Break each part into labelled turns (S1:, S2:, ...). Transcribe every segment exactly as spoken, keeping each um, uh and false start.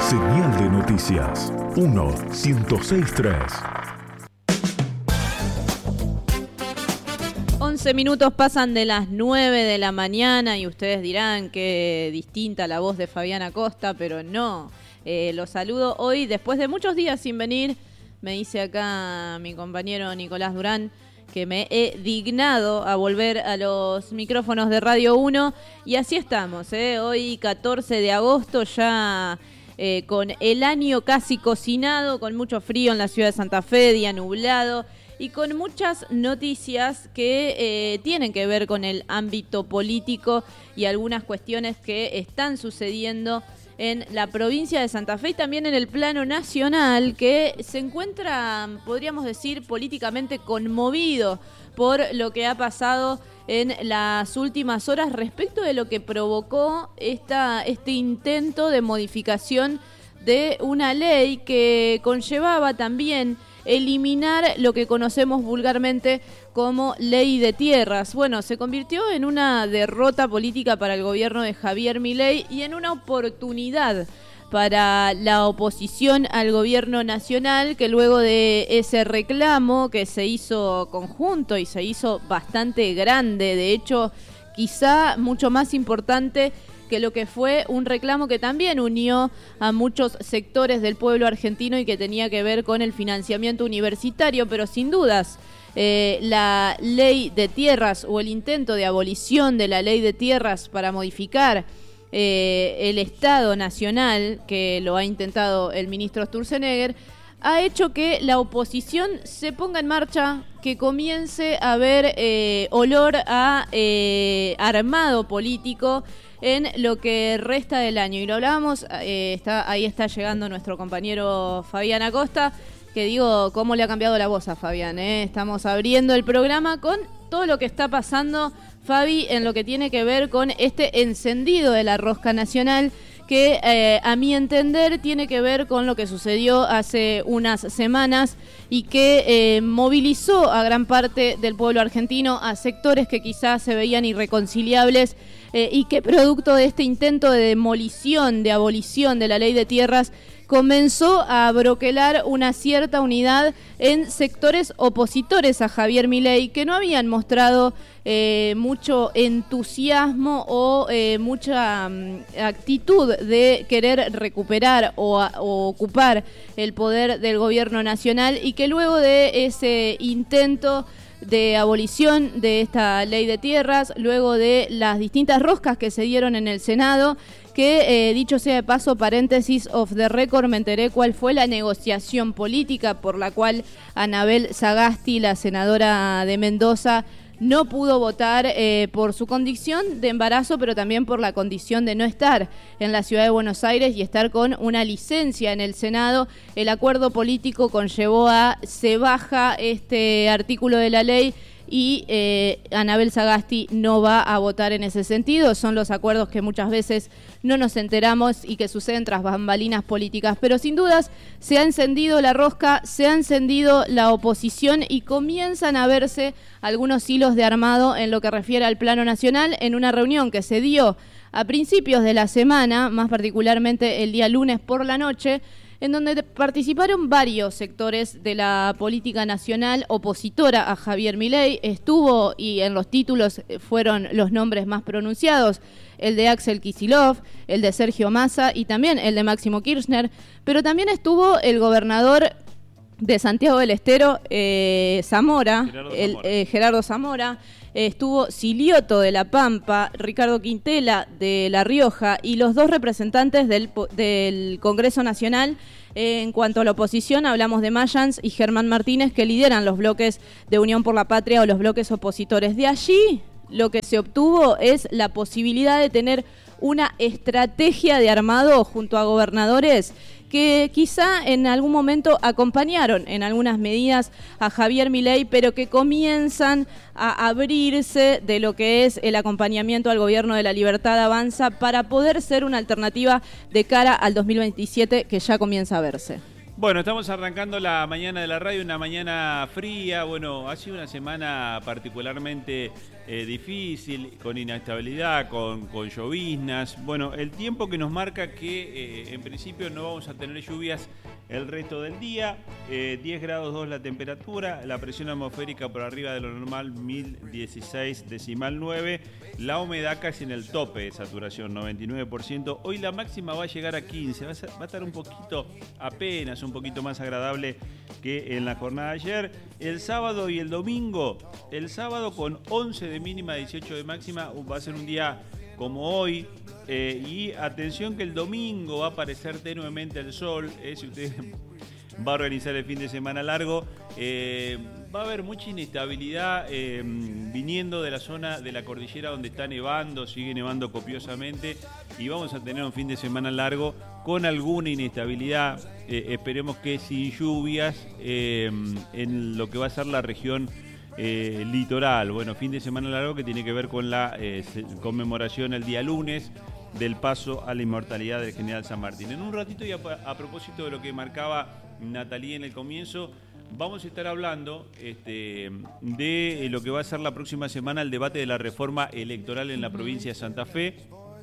S1: Señal de noticias. uno ciento seis punto tres.
S2: once minutos pasan de las nueve de la mañana y ustedes dirán que distinta la voz de Fabián Acosta, pero no. Eh, los saludo hoy después de muchos días sin venir. Me dice acá mi compañero Nicolás Durán que me he dignado a volver a los micrófonos de Radio uno y así estamos, ¿eh? Hoy catorce de agosto ya eh, con el año casi cocinado, con mucho frío en la ciudad de Santa Fe, día nublado y con muchas noticias que eh, tienen que ver con el ámbito político y algunas cuestiones que están sucediendo en la provincia de Santa Fe y también en el plano nacional, que se encuentra, podríamos decir, políticamente conmovido por lo que ha pasado en las últimas horas respecto de lo que provocó esta, este intento de modificación de una ley que conllevaba también eliminar lo que conocemos vulgarmente como ley de tierras. Bueno, se convirtió en una derrota política para el gobierno de Javier Milei y en una oportunidad para la oposición al gobierno nacional, que luego de ese reclamo que se hizo conjunto y se hizo bastante grande, de hecho quizá mucho más importante que lo que fue un reclamo que también unió a muchos sectores del pueblo argentino y que tenía que ver con el financiamiento universitario, pero sin dudas eh, la ley de tierras o el intento de abolición de la ley de tierras para modificar eh, el Estado Nacional, que lo ha intentado el ministro Sturzenegger, ha hecho que la oposición se ponga en marcha, que comience a haber eh, olor a eh, armado político en lo que resta del año. Y lo hablábamos, eh, está, ahí está llegando nuestro compañero Fabián Acosta, que digo, cómo le ha cambiado la voz a Fabián, ¿eh? Estamos abriendo el programa con todo lo que está pasando, Fabi, en lo que tiene que ver con este encendido de la rosca nacional, que eh, a mi entender tiene que ver con lo que sucedió hace unas semanas y que eh, movilizó a gran parte del pueblo argentino, a sectores que quizás se veían irreconciliables eh, y que producto de este intento de demolición, de abolición de la ley de tierras, comenzó a broquelar una cierta unidad en sectores opositores a Javier Milei, que no habían mostrado eh, mucho entusiasmo o eh, mucha um, actitud de querer recuperar o, a, o ocupar el poder del gobierno nacional, y que luego de ese intento de abolición de esta ley de tierras, luego de las distintas roscas que se dieron en el Senado, que eh, dicho sea de paso, paréntesis off the record, me enteré cuál fue la negociación política por la cual Anabel Sagasti, la senadora de Mendoza, no pudo votar eh, por su condición de embarazo, pero también por la condición de no estar en la ciudad de Buenos Aires y estar con una licencia en el Senado. El acuerdo político conllevó a se baja este artículo de la ley y eh, Anabel Sagasti no va a votar en ese sentido. Son los acuerdos que muchas veces no nos enteramos y que suceden tras bambalinas políticas, pero sin dudas se ha encendido la rosca, se ha encendido la oposición y comienzan a verse algunos hilos de armado en lo que refiere al plano nacional, en una reunión que se dio a principios de la semana, más particularmente el día lunes por la noche, en donde participaron varios sectores de la política nacional opositora a Javier Milei. Estuvo, y en los títulos fueron los nombres más pronunciados, el de Axel Kicillof, el de Sergio Massa y también el de Máximo Kirchner, pero también estuvo el gobernador de Santiago del Estero, eh, Zamora, Gerardo el, Zamora, eh, Gerardo Zamora, eh, estuvo Silioto de La Pampa, Ricardo Quintela de La Rioja y los dos representantes del, del Congreso Nacional. Eh, en cuanto a la oposición, hablamos de Mayans y Germán Martínez, que lideran los bloques de Unión por la Patria o los bloques opositores. De allí, lo que se obtuvo es la posibilidad de tener una estrategia de armado junto a gobernadores que quizá en algún momento acompañaron en algunas medidas a Javier Milei, pero que comienzan a abrirse de lo que es el acompañamiento al gobierno de la Libertad Avanza para poder ser una alternativa de cara al dos mil veintisiete que ya comienza a verse.
S3: Bueno, estamos arrancando la mañana de la radio, una mañana fría. Bueno, ha sido una semana particularmente eh, difícil, con inestabilidad, con, con lloviznas. Bueno, el tiempo que nos marca que eh, en principio no vamos a tener lluvias el resto del día. eh, diez grados dos la temperatura, la presión atmosférica por arriba de lo normal mil dieciséis decimal nueve, la humedad casi en el tope de saturación, noventa y nueve por ciento. Hoy la máxima va a llegar a quince, va a, ser, va a estar un poquito, apenas un poquito más agradable que en la jornada de ayer. El sábado y el domingo, el sábado con once de mínima, dieciocho de máxima, va a ser un día como hoy. Eh, y atención que el domingo va a aparecer tenuemente el sol, eh, si usted va a organizar el fin de semana largo, eh, va a haber mucha inestabilidad eh, viniendo de la zona de la cordillera donde está nevando, sigue nevando copiosamente, y vamos a tener un fin de semana largo con alguna inestabilidad, eh, esperemos que sin lluvias eh, en lo que va a ser la región Eh, litoral. Bueno, fin de semana largo que tiene que ver con la eh, conmemoración el día lunes del paso a la inmortalidad del general San Martín. En un ratito, y a, a propósito de lo que marcaba Natalie en el comienzo, vamos a estar hablando este, de lo que va a ser la próxima semana el debate de la reforma electoral en la provincia de Santa Fe,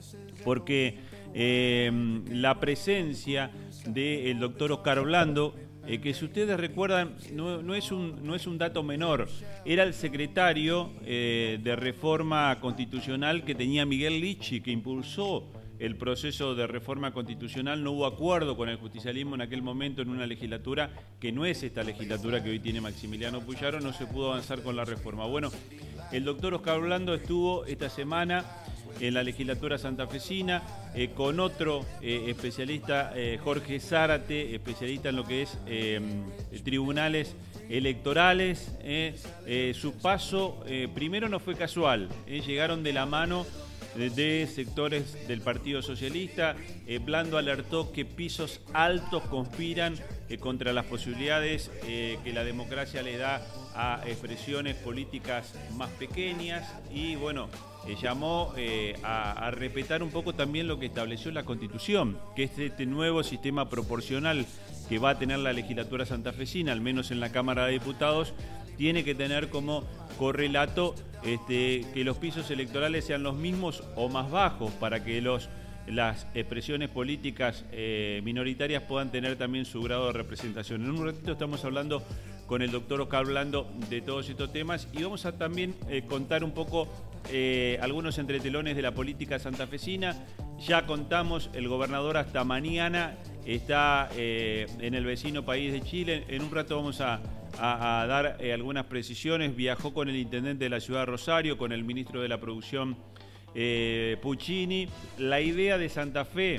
S3: porque eh, la presencia del doctor Oscar Orlando, Eh, que si ustedes recuerdan, no, no, es un, no es un dato menor, era el secretario eh, de reforma constitucional que tenía Miguel Lichi, que impulsó el proceso de reforma constitucional. No hubo acuerdo con el justicialismo en aquel momento en una legislatura que no es esta legislatura que hoy tiene Maximiliano Puyaro, no se pudo avanzar con la reforma. Bueno, el doctor Oscar Orlando estuvo esta semana en la legislatura santafesina, eh, con otro eh, especialista, eh, Jorge Zárate, especialista en lo que es eh, tribunales electorales. Eh, eh, su paso eh, primero no fue casual, eh, llegaron de la mano de, de sectores del Partido Socialista. eh, Blando alertó que pisos altos conspiran eh, contra las posibilidades eh, que la democracia le da a expresiones políticas más pequeñas, y bueno, eh, llamó eh, a, a respetar un poco también lo que estableció la Constitución, que es este nuevo sistema proporcional que va a tener la legislatura santafesina, al menos en la Cámara de Diputados, tiene que tener como correlato este, que los pisos electorales sean los mismos o más bajos, para que los las expresiones políticas eh, minoritarias puedan tener también su grado de representación. En un ratito estamos hablando con el doctor Oscar Orlando de todos estos temas, y vamos a también eh, contar un poco eh, algunos entretelones de la política santafesina. Ya contamos, el gobernador hasta mañana está eh, en el vecino país de Chile. En un rato vamos a, a, a dar eh, algunas precisiones. Viajó con el intendente de la ciudad de Rosario, con el ministro de la producción Eh, Puccini. La idea de Santa Fe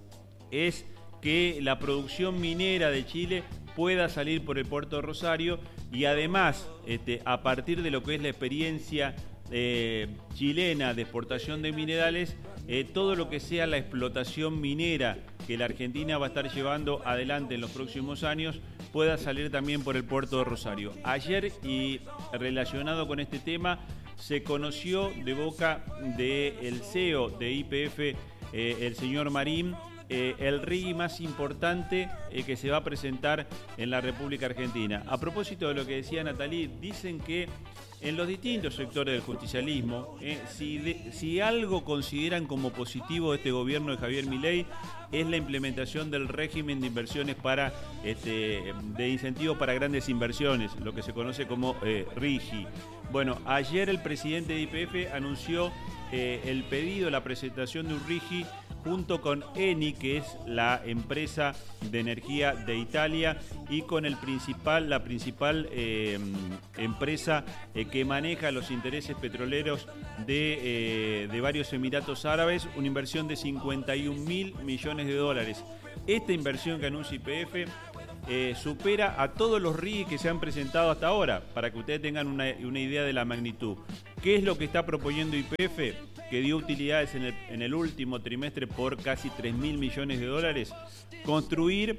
S3: es que la producción minera de Chile pueda salir por el puerto de Rosario, y además este, a partir de lo que es la experiencia eh, chilena de exportación de minerales, eh, todo lo que sea la explotación minera que la Argentina va a estar llevando adelante en los próximos años pueda salir también por el puerto de Rosario. Ayer, y relacionado con este tema, se conoció de boca del C E O de Y P F, eh, el señor Marín, eh, el R I G I más importante eh, que se va a presentar en la República Argentina. A propósito de lo que decía Natalie, dicen que en los distintos sectores del justicialismo, eh, si, de, si algo consideran como positivo este gobierno de Javier Milei, es la implementación del régimen de inversiones para este, de incentivos para grandes inversiones, lo que se conoce como eh, R I G I. Bueno, ayer el presidente de Y P F anunció eh, el pedido, la presentación de un R I G I junto con Eni, que es la empresa de energía de Italia, y con el principal, la principal eh, empresa eh, que maneja los intereses petroleros de, eh, de varios Emiratos Árabes, una inversión de cincuenta y un mil millones de dólares. Esta inversión que anuncia Y P F Eh, supera a todos los R I G I que se han presentado hasta ahora, para que ustedes tengan una, una idea de la magnitud. ¿Qué es lo que está proponiendo Y P F? Que dio utilidades en el, en el último trimestre por casi tres mil millones de dólares. Construir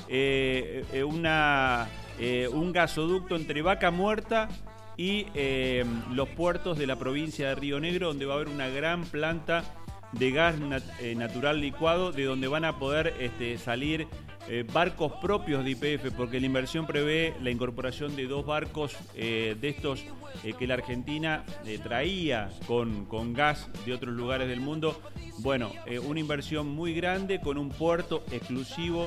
S3: eh, una, eh, un gasoducto entre Vaca Muerta y eh, los puertos de la provincia de Río Negro, donde va a haber una gran planta de gas nat eh, natural licuado, de donde van a poder este, salir eh, barcos propios de Y P F, porque la inversión prevé la incorporación de dos barcos eh, de estos eh, que la Argentina eh, traía con, con gas de otros lugares del mundo. Bueno, eh, una inversión muy grande con un puerto exclusivo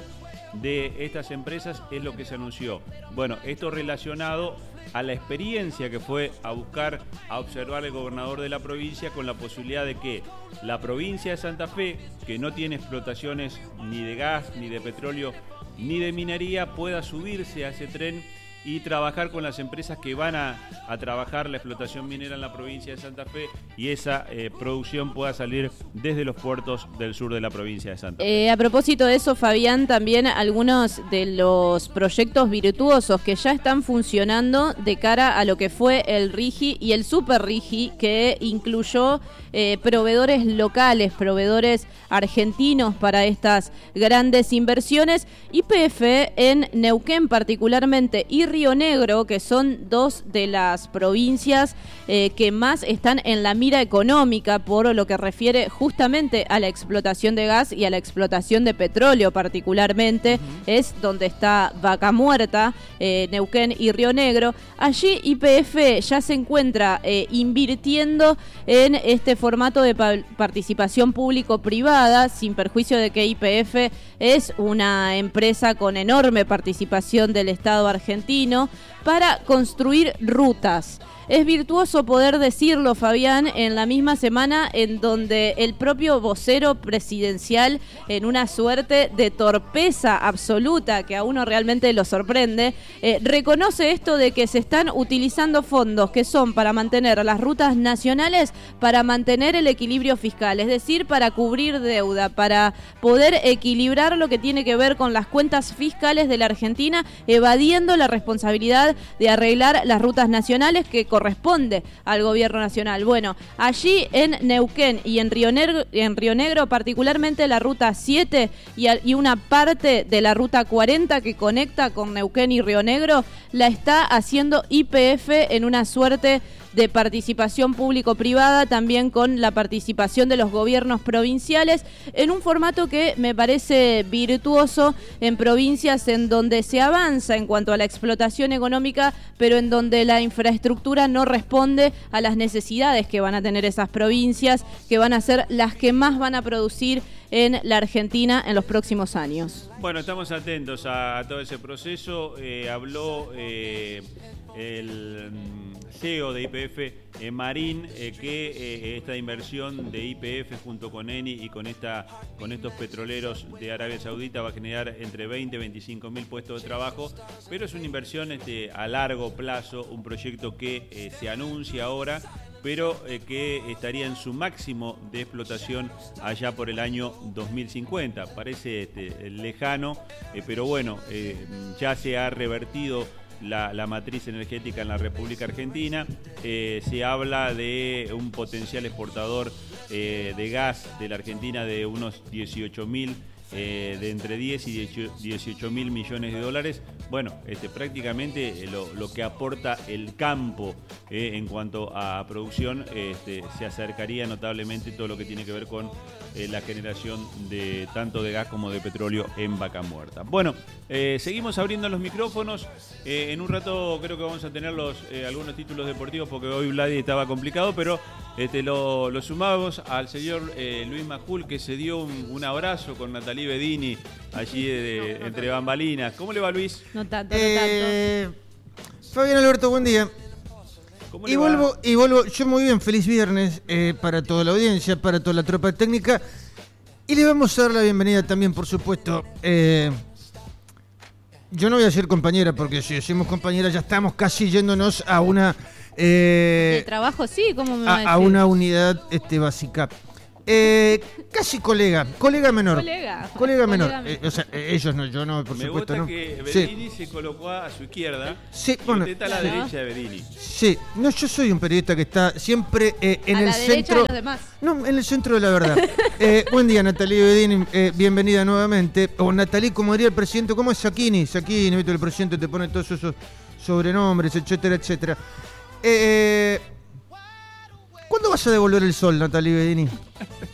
S3: de estas empresas es lo que se anunció. Bueno, esto relacionado a la experiencia que fue a buscar, a observar el gobernador de la provincia, con la posibilidad de que la provincia de Santa Fe, que no tiene explotaciones ni de gas, ni de petróleo, ni de minería, pueda subirse a ese tren y trabajar con las empresas que van a, a trabajar la explotación minera en la provincia de Santa Fe, y esa eh, producción pueda salir desde los puertos del sur de la provincia de Santa Fe.
S2: Eh, a propósito de eso, Fabián, también algunos de los proyectos virtuosos que ya están funcionando de cara a lo que fue el RIGI y el Super RIGI, que incluyó eh, proveedores locales, proveedores argentinos para estas grandes inversiones. Y P F en Neuquén particularmente y Río Negro, que son dos de las provincias eh, que más están en la mira económica por lo que refiere justamente a la explotación de gas y a la explotación de petróleo particularmente, uh-huh. es donde está Vaca Muerta, eh, Neuquén y Río Negro. Allí Y P F ya se encuentra eh, invirtiendo en este formato de pa- participación público-privada, sin perjuicio de que Y P F es una empresa con enorme participación del Estado argentino, para construir rutas. Es virtuoso poder decirlo, Fabián, en la misma semana en donde el propio vocero presidencial, en una suerte de torpeza absoluta que a uno realmente lo sorprende, eh, reconoce esto de que se están utilizando fondos que son para mantener las rutas nacionales, para mantener el equilibrio fiscal, es decir, para cubrir deuda, para poder equilibrar lo que tiene que ver con las cuentas fiscales de la Argentina, evadiendo la responsabilidad de arreglar las rutas nacionales que corresponde al gobierno nacional. Bueno, allí en Neuquén y en Río Negro, en Río Negro particularmente la ruta siete y, y una parte de la ruta cuarenta que conecta con Neuquén y Río Negro, la está haciendo Y P F en una suerte de participación público-privada, también con la participación de los gobiernos provinciales, en un formato que me parece virtuoso en provincias en donde se avanza en cuanto a la explotación económica, pero en donde la infraestructura no responde a las necesidades que van a tener esas provincias, que van a ser las que más van a producir en la Argentina en los próximos años.
S3: Bueno, estamos atentos a, a todo ese proceso. Eh, habló eh, el C E O de Y P F, eh, Marín, eh, que eh, esta inversión de Y P F junto con Eni y con esta con estos petroleros de Arabia Saudita va a generar entre veinte y veinticinco mil puestos de trabajo, pero es una inversión este, a largo plazo, un proyecto que eh, se anuncia ahora, pero eh, que estaría en su máximo de explotación allá por el año dos mil cincuenta. Parece este, lejano, eh, pero bueno, eh, ya se ha revertido La, la matriz energética en la República Argentina. Eh, se habla de un potencial exportador eh, de gas de la Argentina de unos dieciocho mil, eh, de entre diez y dieciocho mil millones de dólares. Bueno, este, prácticamente lo, lo que aporta el campo eh, en cuanto a producción este, se acercaría notablemente todo lo que tiene que ver con eh, la generación de tanto de gas como de petróleo en Vaca Muerta. Bueno, eh, seguimos abriendo los micrófonos. Eh, en un rato creo que vamos a tener los, eh, algunos títulos deportivos, porque hoy Vladi estaba complicado, pero este, lo, lo sumamos al señor eh, Luis Majul, que se dio un, un abrazo con Natalie Bedini allí de, de, entre bambalinas. ¿Cómo le va, Luis?
S2: No tanto, no
S4: eh, tanto. Fabián Alberto, buen día.
S3: ¿Cómo
S4: Y
S3: le
S4: vuelvo,
S3: va?
S4: y vuelvo, yo muy bien, feliz viernes eh, para toda la audiencia, para toda la tropa técnica. Y le vamos a dar la bienvenida también, por supuesto. Eh, yo no voy a ser compañera, porque si decimos compañera ya estamos casi yéndonos a una... Eh,
S2: ¿De trabajo sí? ¿Cómo me va a
S4: a,
S2: decir?
S4: a una unidad este, básica. Eh, casi colega, colega menor.
S2: Colega.
S4: Colega menor.
S2: Colega
S4: Eh, o sea, eh, ellos no, yo no, por
S3: Me
S4: supuesto
S3: gusta
S4: no.
S3: que
S4: Sí.
S3: Bedini se colocó a su izquierda
S4: Sí,
S3: y
S4: bueno,
S3: usted está a la
S2: claro.
S3: derecha de Bedini.
S4: Sí, no, yo soy un periodista que está siempre eh, en
S2: a
S4: el
S2: la derecha
S4: centro.
S2: de los demás.
S4: No, en el centro de la verdad. eh, buen día, Natalie Bedini, eh, bienvenida nuevamente. O Natalie, como diría el presidente, ¿cómo es Sacchini? Sacchini, ¿viste? El presidente te pone todos esos sobrenombres, etcétera, etcétera. Eh, ¿Cuándo vas a devolver el sol, Natalie Bedini?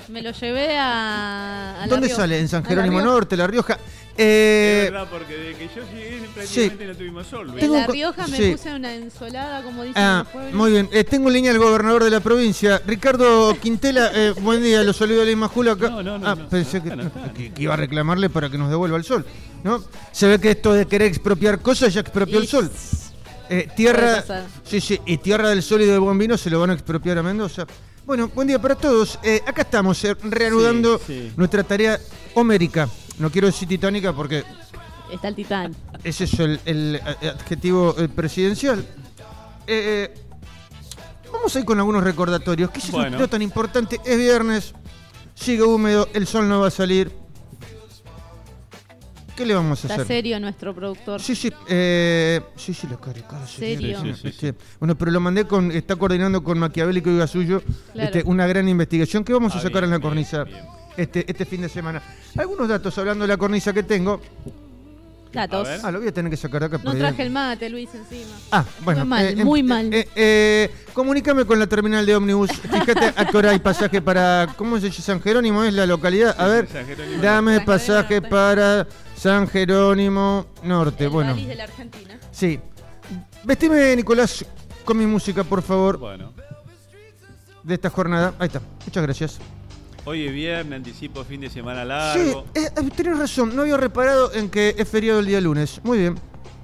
S2: Me lo llevé a, a La
S4: ¿Dónde
S2: Rioja.
S4: sale? ¿En San
S2: A La
S4: Jerónimo
S2: Rioja.
S4: Norte, La Rioja? Eh,
S3: Es verdad, porque desde que yo llegué prácticamente
S4: sí.
S3: no tuvimos sol. ¿ves?
S2: En
S4: Tengo
S2: La
S4: un co-
S2: Rioja me
S4: sí.
S2: puse una ensolada, como dicen
S4: Ah,
S2: los pueblos.
S4: muy bien. Eh, tengo en línea al gobernador de la provincia, Ricardo Quintela. Eh, buen día, los saludo a la Inmajula acá.
S3: No, no, no,
S4: ah,
S3: no,
S4: pensé
S3: no,
S4: que,
S3: no, no, no.
S4: que- que iba a reclamarle para que nos devuelva el sol, ¿no? Se ve que esto de querer expropiar cosas ya expropió el
S2: Y-
S4: sol. Eh,
S2: Puede
S4: tierra,
S2: pasar.
S4: sí, sí, y Tierra del Sol y del Buen Vino se lo van a expropiar a Mendoza. Bueno, buen día para todos. Eh, acá estamos eh, reanudando
S3: Sí, sí.
S4: nuestra tarea homérica. No quiero decir titánica porque
S2: Está el Titán.
S4: ese es el, el adjetivo eh, presidencial. Eh, eh, vamos a ir con algunos recordatorios. ¿Qué es eso
S3: Bueno.
S4: no tan importante? Es viernes, sigue húmedo, el sol no va a salir. ¿Qué le vamos a
S2: Está
S4: hacer?
S2: serio nuestro productor.
S4: Sí, sí, eh, sí, sí, la cara, cara
S2: ¿Serio?
S3: Sí, sí, sí,
S4: Este, Bueno, pero lo mandé con, está coordinando con Maquiavélico y Gasullo,
S2: Claro.
S4: este, una gran investigación que vamos a
S3: Ah,
S4: sacar
S3: bien,
S4: en la
S3: bien,
S4: cornisa
S3: bien.
S4: este, este fin de semana. Algunos datos hablando de la cornisa que tengo.
S2: Datos.
S3: A ver.
S4: Ah, lo voy a tener que sacar acá.
S2: No
S4: por ahí.
S2: traje el mate, Luis, encima.
S4: Ah, bueno.
S2: Muy mal,
S4: eh,
S2: muy
S4: em-
S2: mal.
S4: eh, eh, comunícame con la terminal de ómnibus. Fíjate a qué hora hay pasaje para. ¿Cómo se llama? San Jerónimo es la localidad. A ver,
S3: San Jerónimo.
S4: dame
S2: San
S4: pasaje
S2: Jerónimo.
S4: para San Jerónimo Norte.
S2: El
S4: Bueno,
S2: Valis de la Argentina.
S4: sí. Vestime, Nicolás, con mi música, por favor,
S3: Bueno,
S4: de esta jornada. Ahí está. Muchas gracias.
S3: hoy es viernes, anticipo fin de semana
S4: Sí,
S3: largo.
S4: eh, eh, tenés razón. No había reparado en que es feriado el día lunes. Muy bien.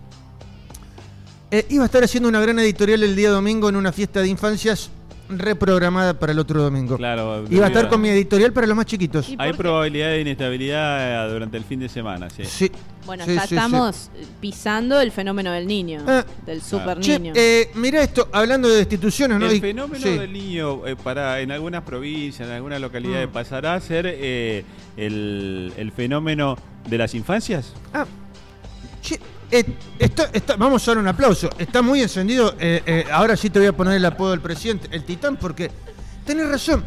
S4: Eh, iba a estar haciendo una gran editorial el día domingo en una fiesta de infancias reprogramada para el otro domingo.
S3: Claro.
S4: Iba a estar
S3: debido
S4: con mi editorial para los más chiquitos.
S2: Y-
S3: Hay
S2: ¿Por qué?
S3: probabilidad de inestabilidad eh, durante el fin de semana, sí.
S4: Sí.
S2: Bueno,
S4: Sí,
S2: ya
S4: sí, sí.
S2: estamos pisando el fenómeno del niño.
S4: Ah.
S2: Del super
S4: Che,
S2: niño.
S4: eh, mirá esto, hablando de destituciones, ¿no?
S3: El
S4: Y-
S3: fenómeno
S4: sí.
S3: del niño eh, para en algunas provincias, en algunas localidades,
S4: Mm.
S3: pasará a ser eh, el, el fenómeno de las infancias.
S4: Ah, che, eh, está- está- vamos a dar un aplauso. Está muy encendido. eh, eh, ahora sí te voy a poner el apodo del presidente, el titán, porque tenés razón.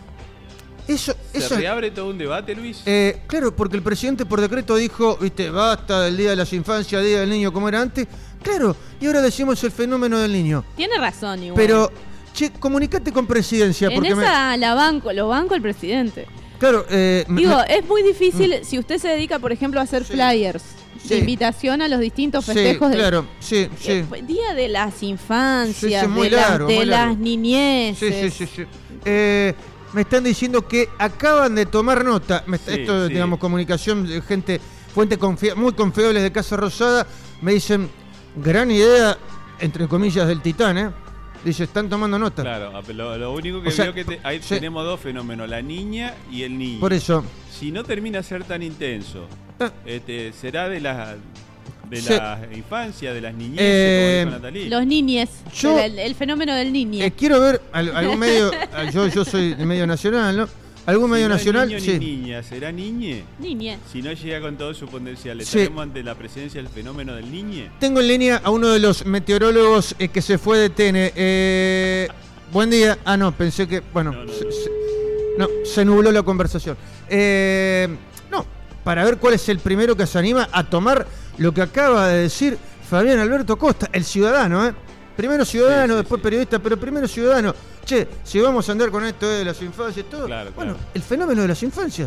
S4: Eso,
S3: ¿Se
S4: eso,
S3: reabre todo un debate, Luis?
S4: eh, claro, porque el presidente por decreto dijo, viste, basta del Día de las Infancias, Día del Niño como era antes. Claro, y ahora decimos el fenómeno del niño.
S2: Tiene razón igual.
S4: Pero, che, comunicate con presidencia,
S2: en
S4: porque
S2: esa la banco, lo banco el presidente.
S4: me, claro, eh, me-
S2: Digo,
S4: me-
S2: es muy difícil si usted se dedica, por ejemplo, a hacer
S4: Sí.
S2: flyers
S4: Sí.
S2: de invitación a los distintos
S4: sí,
S2: festejos de
S4: claro, sí, sí.
S2: Eh, Día de las infancias,
S4: Sí, sí, muy
S2: de, las-
S4: largo,
S2: de
S4: muy
S2: las
S4: largo.
S2: niñeces.
S4: Sí, sí, sí, sí. Eh, me están diciendo que acaban de tomar nota. Me está-
S3: Sí,
S4: esto,
S3: sí.
S4: digamos, comunicación de gente, fuente confia- muy confiables de Casa Rosada. Me dicen, gran idea, entre comillas, del Titán, ¿eh? Dice, están tomando nota.
S3: Claro, lo, lo único que
S4: O sea,
S3: veo que te- ahí
S4: sí.
S3: tenemos dos fenómenos, la niña y el niño.
S4: Por eso.
S3: Si no termina a ser tan intenso,
S4: Ah.
S3: este, será de la de
S4: Sí.
S3: la infancia, de las niñeces,
S4: Eh,
S3: como dijo Natalie.
S2: Los niñes,
S4: Yo-
S2: el, el fenómeno del niñe.
S4: Eh, quiero ver al- algún medio, ah, yo, yo soy de medio nacional, ¿no? ¿Algún
S3: Si
S4: medio
S3: no es
S4: nacional?
S3: niño
S4: Sí.
S3: ni niña, ¿será niñe?
S2: Niñe.
S3: Si no llega con todo su potencial,
S4: Sí.
S3: ¿estaremos ante la presencia del fenómeno del niñe?
S4: Tengo en línea a uno de los meteorólogos eh, que se fue de T N. Eh, buen día. Ah, no, pensé que. Bueno,
S3: No, no,
S4: se,
S3: no.
S4: se- no, se nubló la conversación. Eh, no, para ver cuál es el primero que se anima a tomar lo que acaba de decir Fabián Alberto Costa, el ciudadano, ¿eh? Primero ciudadano,
S3: Sí, sí,
S4: después
S3: sí.
S4: periodista, pero primero ciudadano. Che, si vamos a andar con esto de las infancias y todo.
S3: Claro,
S4: bueno,
S3: claro.
S4: el fenómeno de las infancias.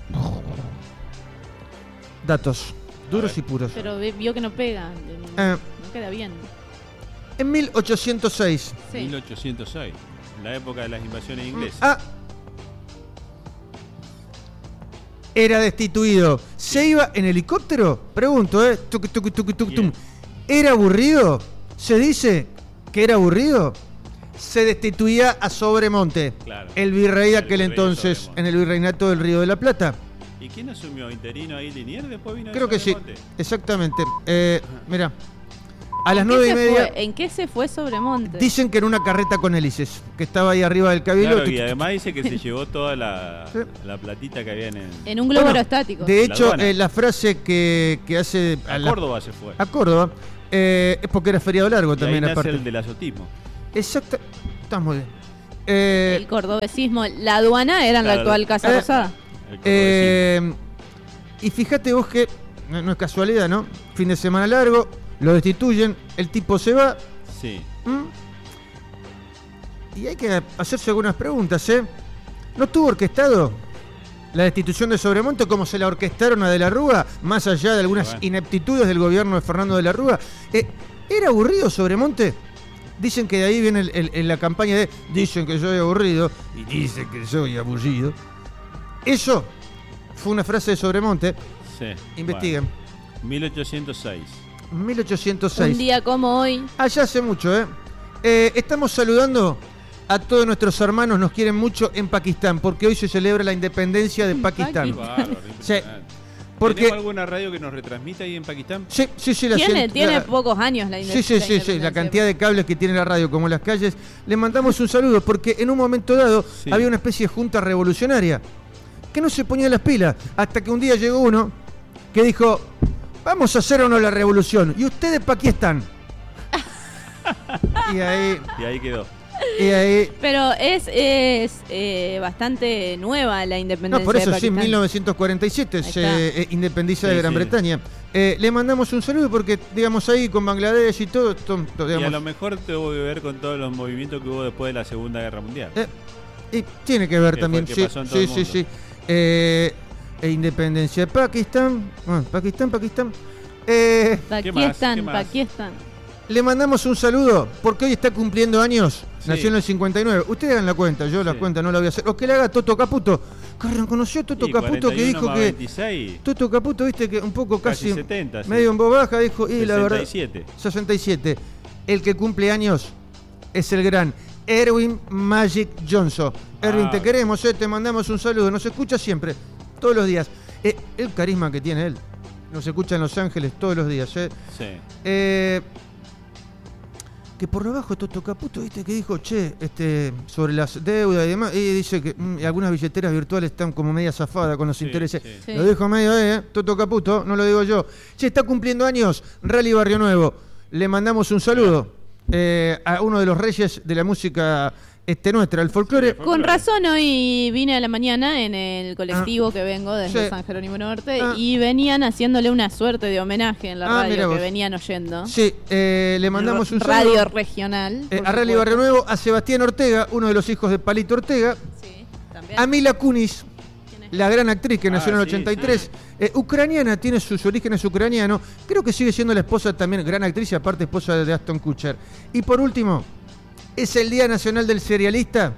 S4: Datos, duros
S3: ver.
S4: y puros.
S2: Pero ve- vio que no pega.
S4: Eh,
S2: No queda bien.
S4: en mil ochocientos seis.
S2: Sí.
S3: mil ochocientos seis, en la época de las invasiones inglesas.
S4: Ah. Era destituido. ¿Se iba en helicóptero? Pregunto, ¿eh? Tuc, tuc, tuc, tuc, tum.
S3: Bien.
S4: ¿Era aburrido? ¿Se dice que era aburrido? Se destituía a Sobremonte,
S3: Claro.
S4: el virrey de
S3: El
S4: aquel
S3: virrey de
S4: entonces,
S3: Sobremonte.
S4: en el virreinato del Río de la Plata.
S3: ¿Y quién asumió? ¿Interino ahí Linier? Después vino de
S4: Creo que sí,
S3: Sobremonte.
S4: exactamente. Eh, mira, a las
S2: ¿En qué
S4: nueve y
S2: se
S4: media
S2: fue? ¿En qué se fue Sobremonte?
S4: dicen que en una carreta con hélices, que estaba ahí arriba del cabildo.
S3: Claro,
S4: Tuc,
S3: y
S4: tuc,
S3: además dice que se llevó toda la,
S4: Sí.
S3: la platita que había en el...
S2: En un globo
S4: Bueno,
S2: aerostático.
S4: De
S3: La
S4: hecho,
S3: aduana.
S4: eh, la frase que, que hace
S3: A
S4: la-
S3: Córdoba se fue.
S4: a Córdoba eh, es porque era feriado largo
S3: Y ahí
S4: también,
S3: nace
S4: aparte.
S3: el del azotismo.
S4: Exacto. Está muy bien. Eh,
S2: El cordobesismo. La aduana era en la
S3: Claro.
S2: actual Casa
S4: Eh,
S2: Rosada.
S3: El
S4: eh, y fíjate vos que no, no es casualidad, ¿no? Fin de semana largo, lo destituyen, el tipo se va.
S3: Sí.
S4: ¿m? Y hay que hacerse algunas preguntas, ¿eh? ¿No estuvo orquestado la destitución de Sobremonte como se la orquestaron a De la Rúa, más allá de algunas
S3: bueno.
S4: ineptitudes del gobierno de Fernando De la Rúa? Eh, ¿Era aburrido Sobremonte? Dicen que de ahí viene el, el, el, la campaña de dicen que soy aburrido y dicen que soy aburrido. Eso fue una frase de Sobremonte.
S3: Sí.
S4: Investiguen.
S3: Bueno. mil ochocientos seis.
S4: mil ochocientos seis.
S2: Un día como hoy.
S4: Allá hace mucho, ¿eh? ¿eh? Estamos saludando a todos nuestros hermanos, nos quieren mucho en Pakistán, porque hoy se celebra la independencia de Pakistán.
S3: Bárbaro,
S4: Sí.
S3: Porque... ¿Tenemos
S4: Porque...
S3: alguna radio que nos retransmita ahí en Pakistán?
S4: Sí, sí, sí. La
S2: Tiene,
S4: cient-
S2: tiene
S4: la...
S2: pocos años la
S4: Sí,
S2: independencia.
S4: sí, sí, sí, la cantidad de cables que tiene la radio, como las calles. Le mandamos un saludo, porque en un momento dado
S3: sí.
S4: había una especie de junta revolucionaria que no se ponía las pilas, hasta que un día llegó uno que dijo, vamos a hacer o no la revolución, y ustedes pa' aquí están. y ahí...
S3: Y ahí quedó.
S4: Y ahí...
S2: Pero es, es eh, bastante nueva la independencia.
S4: No, por eso
S2: de
S4: sí, en
S2: Pakistán.
S4: mil novecientos cuarenta y siete se eh, independiza
S3: Sí,
S4: de Gran
S3: sí.
S4: Bretaña. Eh, le mandamos un saludo porque, digamos, ahí con Bangladesh y todo, to- to-
S3: Y a
S4: digamos,
S3: lo mejor tuvo que ver con todos los movimientos que hubo después de la Segunda Guerra Mundial.
S4: eh, y tiene que ver
S3: Que
S4: también,
S3: fue que
S4: sí,
S3: pasó en todo
S4: sí,
S3: el
S4: sí,
S3: mundo.
S4: sí. Eh, e independencia de Pakistán, bueno, Pakistán, Pakistán. Eh,
S3: ¿Qué más?
S2: Pakistán,
S3: ¿Qué más?
S2: Pakistán.
S4: le mandamos un saludo porque hoy está cumpliendo años.
S3: Sí.
S4: Nació en el cincuenta y nueve. Ustedes hagan la cuenta, yo la
S3: Sí.
S4: cuenta no la voy a hacer. O que la haga Toto Caputo. Que reconoció Toto
S3: Y
S4: Caputo que
S3: cuarenta y uno
S4: dijo
S3: más
S4: que...
S3: veintiséis,
S4: Toto Caputo, viste que un poco
S3: casi,
S4: casi...
S3: setenta, sí.
S4: medio en voz baja, dijo, y la verdad...
S3: sesenta y siete.
S4: sesenta y siete. El que cumple años es el gran Erwin Magic Johnson. Erwin,
S3: Ah.
S4: te queremos, eh, te mandamos un saludo. Nos escucha siempre, todos los días. Eh, el carisma que tiene él. Nos escucha en Los Ángeles todos los días. Eh.
S3: Sí.
S4: Eh, que por debajo Toto Caputo, viste, que dijo, che, este, sobre las deudas y demás, y dice que mm, algunas billeteras virtuales están como media zafadas con los
S3: Sí,
S4: intereses.
S3: sí.
S2: Sí.
S4: Lo dijo medio ahí, ¿eh? Toto Caputo, no lo digo yo. Che, está cumpliendo años Rally Barrio Nuevo. Le mandamos un saludo eh, a uno de los reyes de la música este nuestra, el folclore.
S3: Sí,
S2: Con razón hoy vine a la mañana en el colectivo
S4: Ah.
S2: que vengo desde
S4: Sí.
S2: San Jerónimo Norte
S4: Ah.
S2: y venían haciéndole una suerte de homenaje en la
S4: Ah, mira
S2: radio
S4: vos.
S2: que venían oyendo.
S4: Sí, eh, le mandamos un
S2: Radio
S4: saludo
S2: regional.
S4: eh,
S2: por
S4: a Rally
S2: supuesto.
S4: Barrio Nuevo, a Sebastián Ortega, uno de los hijos de Palito Ortega,
S2: Sí, también.
S4: a Mila Kunis,
S2: ¿Quién es?
S4: la gran actriz que
S3: Ah,
S4: nació en el
S3: sí,
S4: ochenta y tres, eh, ucraniana, tiene sus orígenes ucranianos, creo que sigue siendo la esposa también, gran actriz y aparte esposa de Aston Kutcher. Y por último, es el Día Nacional del Cerealista,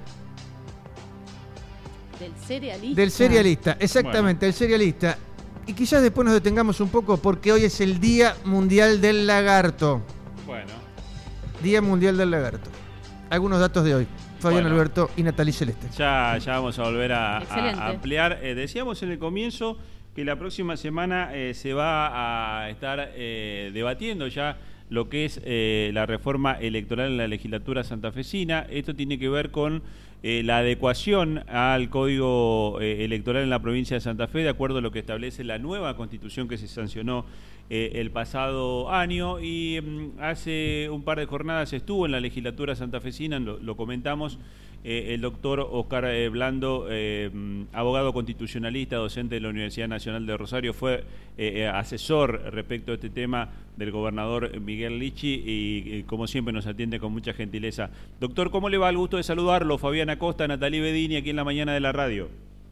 S2: Del cerealista.
S4: del cerealista, exactamente, el cerealista. Y quizás después nos detengamos un poco porque hoy es el Día Mundial del Lagarto.
S3: Bueno.
S4: Día Mundial del Lagarto. Algunos datos de hoy. Fabián
S3: Bueno.
S4: Alberto y Natalie Celeste.
S3: Ya, ya vamos a volver a, a-
S2: Excelente.
S3: a ampliar. Eh, decíamos en el comienzo que la próxima semana eh, se va a estar eh, debatiendo ya lo que es eh, la reforma electoral en la legislatura santafesina. Esto tiene que ver con eh, la adecuación al código eh, electoral en la provincia de Santa Fe, de acuerdo a lo que establece la nueva constitución que se sancionó eh, el pasado año. Y mm, hace un par de jornadas estuvo en la legislatura santafesina, lo, lo comentamos, eh, el doctor Oscar eh, Blando, eh, mm, abogado constitucionalista, docente de la Universidad Nacional de Rosario, fue eh, eh, asesor respecto a este tema del gobernador Miguel Lichi y, y como siempre nos atiende con mucha gentileza. Doctor, ¿cómo le va? El gusto de saludarlo. Fabián Acosta, Natalie Bedini, aquí en la mañana de la radio.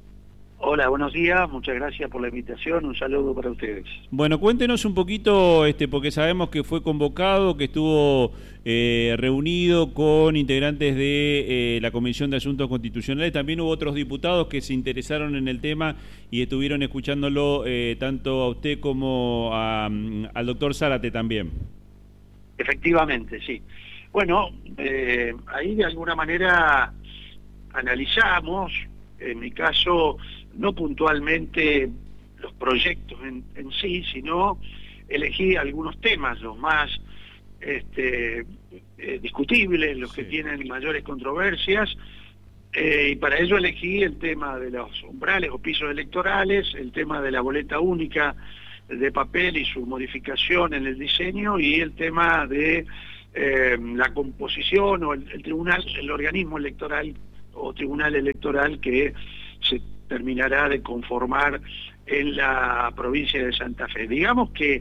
S5: Hola, buenos días, muchas gracias por la invitación, un saludo para ustedes.
S3: Bueno, cuéntenos un poquito, este, porque sabemos que fue convocado, que estuvo eh, reunido con integrantes de eh, la Comisión de Asuntos Constitucionales. También hubo otros diputados que se interesaron en el tema y estuvieron escuchándolo eh, tanto a usted como a, mm, al doctor Zárate también.
S5: Efectivamente, sí. Bueno, eh, ahí de alguna manera analizamos, en mi caso, no puntualmente los proyectos en, en sí, sino elegí algunos temas, los más este, eh, discutibles, los
S3: Sí.
S5: que tienen mayores controversias, eh, y para ello elegí el tema de los umbrales o pisos electorales, el tema de la boleta única de papel y su modificación en el diseño, y el tema de eh, la composición o el, el tribunal, el organismo electoral o tribunal electoral que se terminará de conformar en la provincia de Santa Fe. Digamos que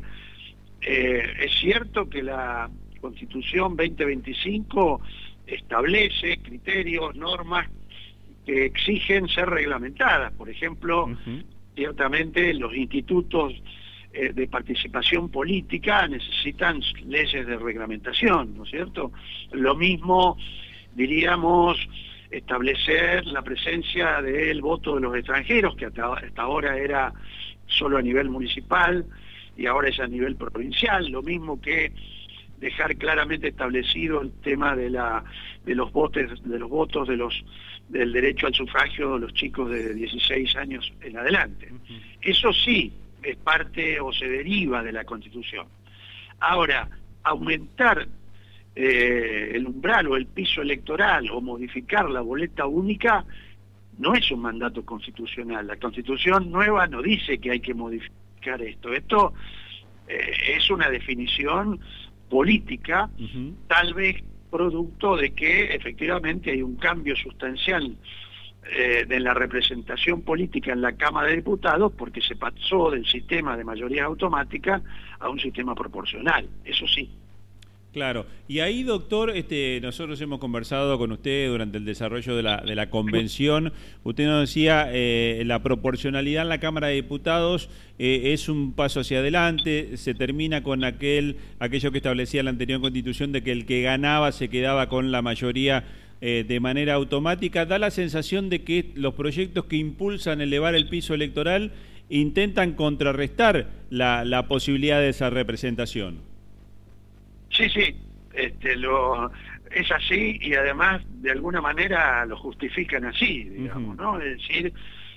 S5: eh, es cierto que la Constitución veinte veinticinco establece criterios, normas que exigen ser reglamentadas. Por ejemplo, uh-huh. ciertamente los institutos eh, de participación política necesitan leyes de reglamentación, ¿no es cierto? Lo mismo, diríamos, establecer la presencia del voto de los extranjeros, que hasta, hasta ahora era solo a nivel municipal y ahora es a nivel provincial, lo mismo que dejar claramente establecido el tema de la de los votos de los votos de los del derecho al sufragio de los chicos de dieciséis años en adelante. Uh-huh. Eso sí es parte o se deriva de la Constitución. Ahora, aumentar eh, el umbral o el piso electoral o modificar la boleta única no es un mandato constitucional. La Constitución nueva no dice que hay que modificar esto. Esto eh, es una definición política, uh-huh. tal vez producto de que efectivamente hay un cambio sustancial eh, de la representación política en la Cámara de Diputados, porque se pasó del sistema de mayoría automática a un sistema proporcional, eso sí.
S3: Claro, y ahí, doctor, este, nosotros hemos conversado con usted durante el desarrollo de la, de la convención. Usted nos decía, eh, la proporcionalidad en la Cámara de Diputados eh, es un paso hacia adelante, se termina con aquel aquello que establecía la anterior Constitución de que el que ganaba se quedaba con la mayoría eh, de manera automática. Da la sensación de que los proyectos que impulsan elevar el piso electoral intentan contrarrestar la, la posibilidad de esa representación.
S5: Sí, sí, este, lo, es así y además de alguna manera lo justifican así, digamos, uh-huh. ¿no? Es decir,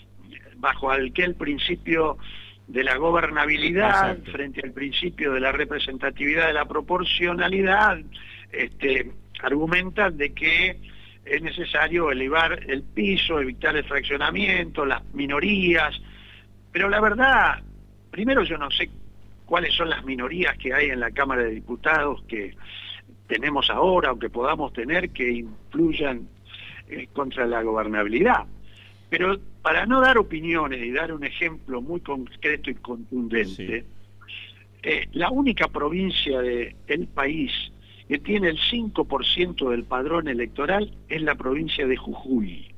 S5: bajo aquel principio de la gobernabilidad, exacto, frente al principio de la representatividad de la proporcionalidad, este, argumentan de que es necesario elevar el piso, evitar el fraccionamiento, las minorías, pero la verdad, primero yo no sé cuáles son las minorías que hay en la Cámara de Diputados que tenemos ahora o que podamos tener que influyan eh, contra la gobernabilidad. Pero para no dar opiniones y dar un ejemplo muy concreto y contundente, sí. eh, la única provincia de, del país que tiene el cinco por ciento del padrón electoral es la provincia de Jujuy.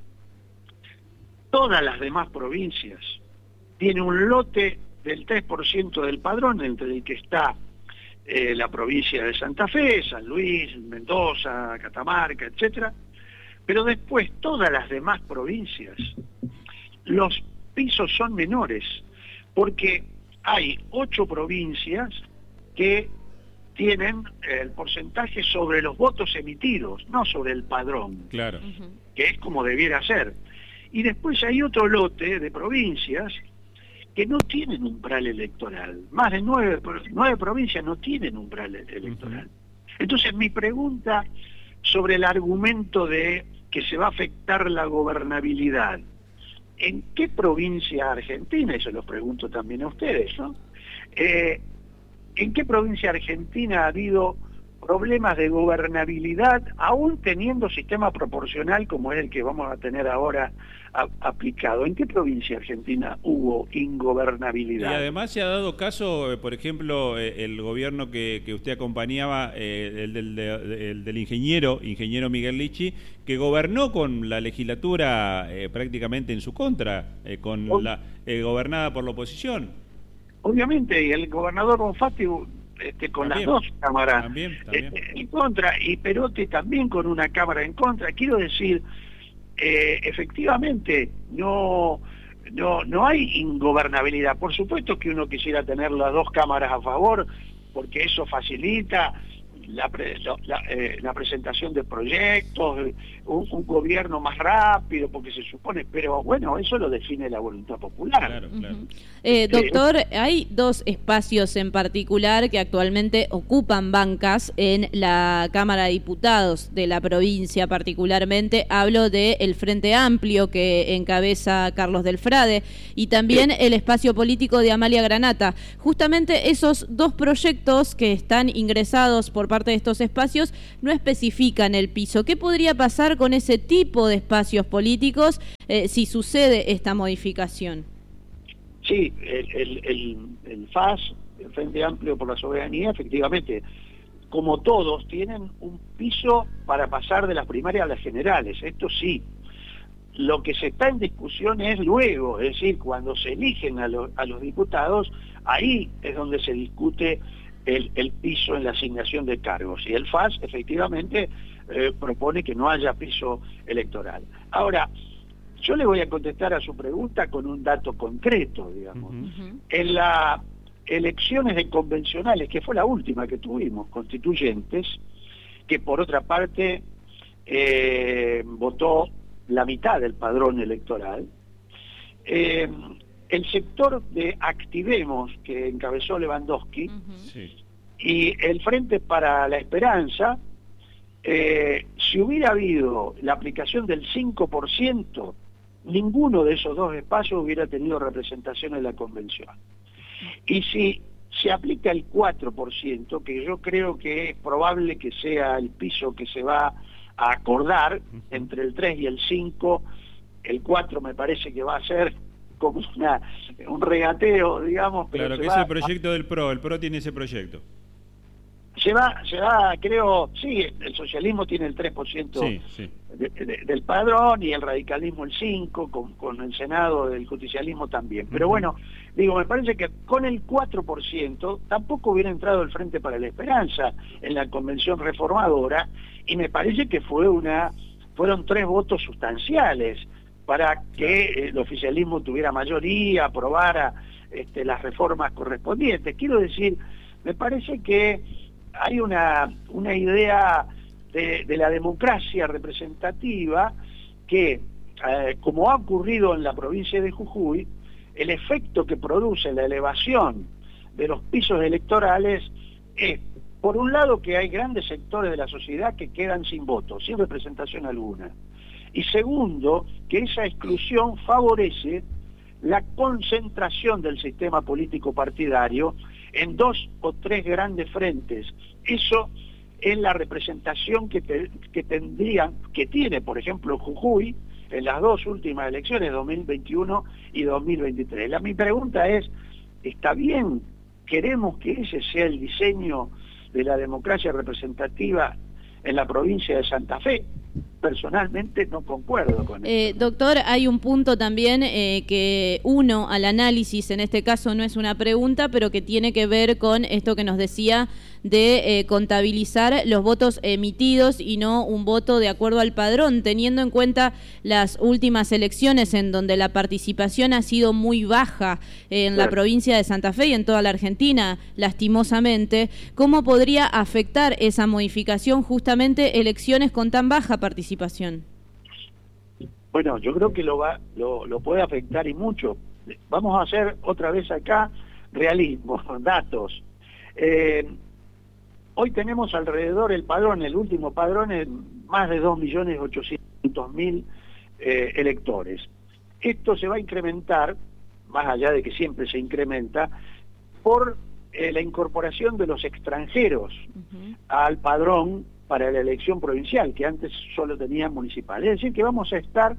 S5: Todas las demás provincias tienen un lote del tres por ciento del padrón, entre el que está eh, la provincia de Santa Fe, San Luis, Mendoza, Catamarca, etcétera. Pero después todas las demás provincias, los pisos son menores, porque hay ocho provincias que tienen el porcentaje sobre los votos emitidos, no sobre el padrón,
S3: claro,
S5: que es como debiera ser. Y después hay otro lote de provincias que no tienen umbral electoral. Más de nueve, nueve provincias no tienen umbral electoral. Uh-huh. Entonces mi pregunta sobre el argumento de que se va a afectar la gobernabilidad, ¿en qué provincia argentina? Y se lo pregunto también a ustedes, ¿no? Eh, ¿En qué provincia argentina ha habido problemas de gobernabilidad, aún teniendo sistema proporcional como es el que vamos a tener ahora a, aplicado? ¿En qué provincia argentina hubo ingobernabilidad?
S3: Y además se ha dado caso, por ejemplo, el gobierno que, que usted acompañaba, eh, el, del, de, el del ingeniero, ingeniero Miguel Lichi, que gobernó con la legislatura eh, prácticamente en su contra, eh, con Ob la eh, gobernada por la oposición.
S5: Obviamente, y el gobernador Bonfatti Este, con también, las dos cámaras
S3: también, también.
S5: Este, en contra, y Perotti también con una cámara en contra. Quiero decir, eh, efectivamente, no, no, no hay ingobernabilidad. Por supuesto que uno quisiera tener las dos cámaras a favor, porque eso facilita la, pre, la, eh, la presentación de proyectos, un, un gobierno más rápido, porque se supone, pero bueno, eso lo define la voluntad popular.
S3: Claro, claro.
S2: Uh-huh. eh, doctor, hay dos espacios en particular que actualmente ocupan bancas en la Cámara de Diputados de la provincia, particularmente hablo del Frente Amplio que encabeza Carlos del Frade y también sí. el espacio político de Amalia Granata. Justamente esos dos proyectos que están ingresados por parte de estos espacios no especifican el piso. ¿Qué podría pasar con ese tipo de espacios políticos eh, si sucede esta modificación?
S5: Sí, el, el, el, el F A S, el Frente Amplio por la Soberanía, efectivamente, como todos, tienen un piso para pasar de las primarias a las generales, esto sí, lo que se está en discusión es luego, es decir, cuando se eligen a, lo, a los diputados, ahí es donde se discute el, el piso en la asignación de cargos. Y el F A S efectivamente eh, propone que no haya piso electoral. Ahora, yo le voy a contestar a su pregunta con un dato concreto, digamos. Uh-huh. En las elecciones de convencionales, que fue la última que tuvimos, constituyentes, que por otra parte eh, votó la mitad del padrón electoral, eh, el sector de Activemos, que encabezó Lewandowski, uh-huh. sí. y el Frente para la Esperanza, eh, si hubiera habido la aplicación del cinco por ciento, ninguno de esos dos espacios hubiera tenido representación en la convención. Y si se aplica el cuatro por ciento, que yo creo que es probable que sea el piso que se va a acordar entre el tres y el cinco, el cuatro me parece que va a ser como una, un regateo, digamos. Pero
S3: claro, que es el proyecto a... del P R O, el P R O tiene ese proyecto.
S5: Se va, se va, creo, sí, el socialismo tiene el tres por ciento sí, sí. De, de, del padrón y el radicalismo el cinco por ciento, con, con el Senado del justicialismo también. Pero uh-huh. bueno, digo, me parece que con el cuatro por ciento tampoco hubiera entrado el Frente para la Esperanza en la convención reformadora, y me parece que fue una, fueron tres votos sustanciales para que claro. el oficialismo tuviera mayoría, aprobara este, las reformas correspondientes. Quiero decir, me parece que hay una, una idea de, de la democracia representativa que, eh, como ha ocurrido en la provincia de Jujuy, el efecto que produce la elevación de los pisos electorales es, por un lado, que hay grandes sectores de la sociedad que quedan sin voto, sin representación alguna. Y segundo, que esa exclusión favorece la concentración del sistema político partidario en dos o tres grandes frentes. Eso es la representación que, te, que tendrían, que tiene, por ejemplo, Jujuy en las dos últimas elecciones, dos mil veintiuno y dos mil veintitrés. La, mi pregunta es, ¿está bien? ¿Queremos que ese sea el diseño de la democracia representativa en la provincia de Santa Fe? Personalmente no concuerdo con
S2: eh, eso. Doctor, hay un punto también eh, que uno al análisis, en este caso no es una pregunta, pero que tiene que ver con esto que nos decía de eh, contabilizar los votos emitidos y no un voto de acuerdo al padrón, teniendo en cuenta las últimas elecciones en donde la participación ha sido muy baja eh, en claro. la provincia de Santa Fe y en toda la Argentina, lastimosamente. ¿Cómo podría afectar esa modificación justamente elecciones con tan baja participación?
S5: Bueno, yo creo que lo va, lo, lo puede afectar y mucho. Vamos a hacer otra vez acá realismo, datos. Eh, hoy tenemos alrededor el padrón, el último padrón, en más de dos millones ochocientos mil eh, electores. Esto se va a incrementar, más allá de que siempre se incrementa, por eh, la incorporación de los extranjeros uh-huh. al padrón para la elección provincial, que antes solo tenía municipal. Es decir, que vamos a estar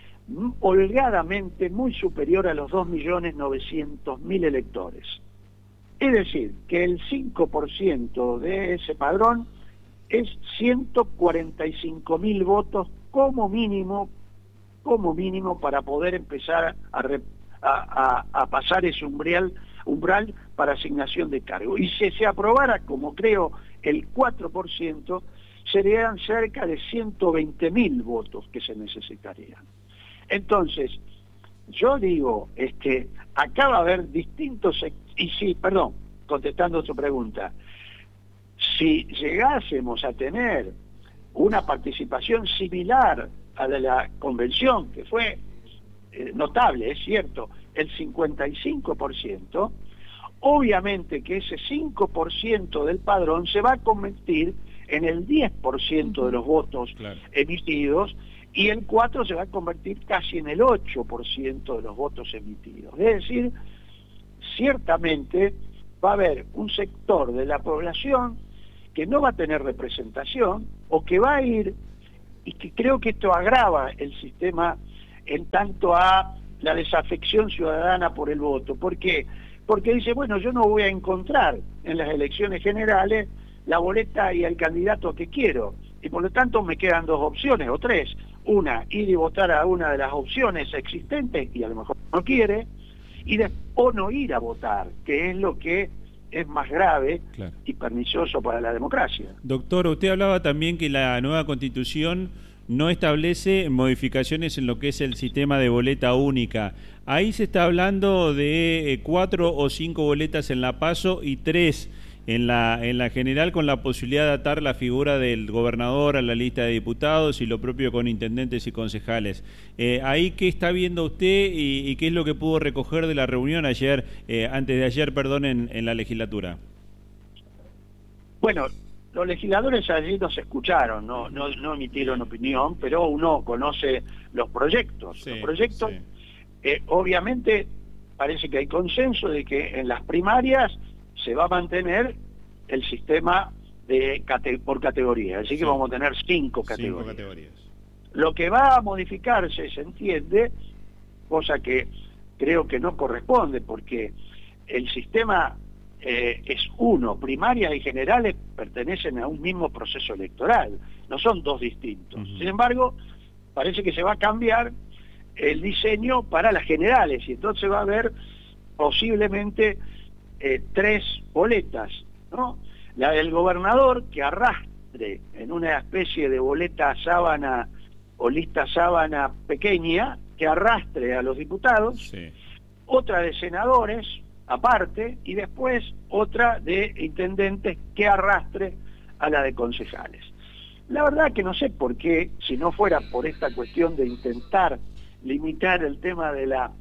S5: holgadamente muy superior a los dos millones novecientos mil electores. Es decir, que el cinco por ciento de ese padrón es ciento cuarenta y cinco mil votos como mínimo, como mínimo para poder empezar a, re, a, a, a pasar ese umbral, umbral para asignación de cargo. Y si se aprobara, como creo, el cuatro por ciento, serían cerca de ciento veinte mil votos que se necesitarían. Entonces, yo digo, este, acá va a haber distintos, y sí, perdón, contestando tu pregunta, si llegásemos a tener una participación similar a la de la convención, que fue eh, notable, es cierto, el cincuenta y cinco por ciento, obviamente que ese cinco por ciento del padrón se va a convertir en el diez por ciento de los votos claro. emitidos, y el cuatro se va a convertir casi en el ocho por ciento de los votos emitidos. Es decir, ciertamente va a haber un sector de la población que no va a tener representación, o que va a ir, y que creo que esto agrava el sistema en tanto a la desafección ciudadana por el voto. ¿Por qué? Porque dice, bueno, yo no voy a encontrar en las elecciones generales la boleta y el candidato que quiero, y por lo tanto me quedan dos opciones, o tres: Una, ir y votar a una de las opciones existentes y a lo mejor no quiere, y después no ir a votar, que es lo que es más grave, claro, y pernicioso para la democracia.
S3: Doctor, usted hablaba también que la nueva Constitución no establece modificaciones en lo que es el sistema de boleta única. Ahí se está hablando de eh, cuatro o cinco boletas en la PASO y tres en la, en la general, con la posibilidad de atar la figura del gobernador a la lista de diputados y lo propio con intendentes y concejales. Eh, ahí, ¿qué está viendo usted y, y qué es lo que pudo recoger de la reunión ayer, eh, antes de ayer, perdón, en, en la legislatura?
S5: Bueno, los legisladores allí nos escucharon, no, no, no emitieron opinión, pero uno conoce los proyectos. Sí, los proyectos, sí. eh, obviamente, parece que hay consenso de que en las primarias se va a mantener el sistema de cate por categoría, así que sí, vamos a tener cinco categorías. cinco categorías. Lo que va a modificarse, se entiende, cosa que creo que no corresponde, porque el sistema eh, es uno, primarias y generales pertenecen a un mismo proceso electoral, no son dos distintos. Uh-huh. Sin embargo, parece que se va a cambiar el diseño para las generales, y entonces va a haber posiblemente Eh, tres boletas, ¿no? La del gobernador, que arrastre en una especie de boleta sábana o lista sábana pequeña, que arrastre a los diputados, sí, otra de senadores aparte, y después otra de intendentes que arrastre a la de concejales. La verdad que no sé por qué, si no fuera por esta cuestión de intentar limitar el tema de la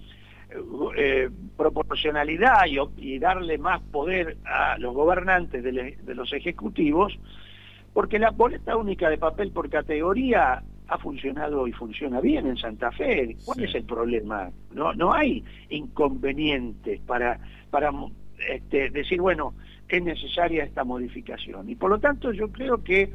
S5: Eh, proporcionalidad y, y darle más poder a los gobernantes de, le, de los ejecutivos, porque la boleta única de papel por categoría ha funcionado y funciona bien en Santa Fe. ¿Cuál sí. es el problema? No, no hay inconvenientes para, para este, decir, bueno, es necesaria esta modificación. Y por lo tanto yo creo que,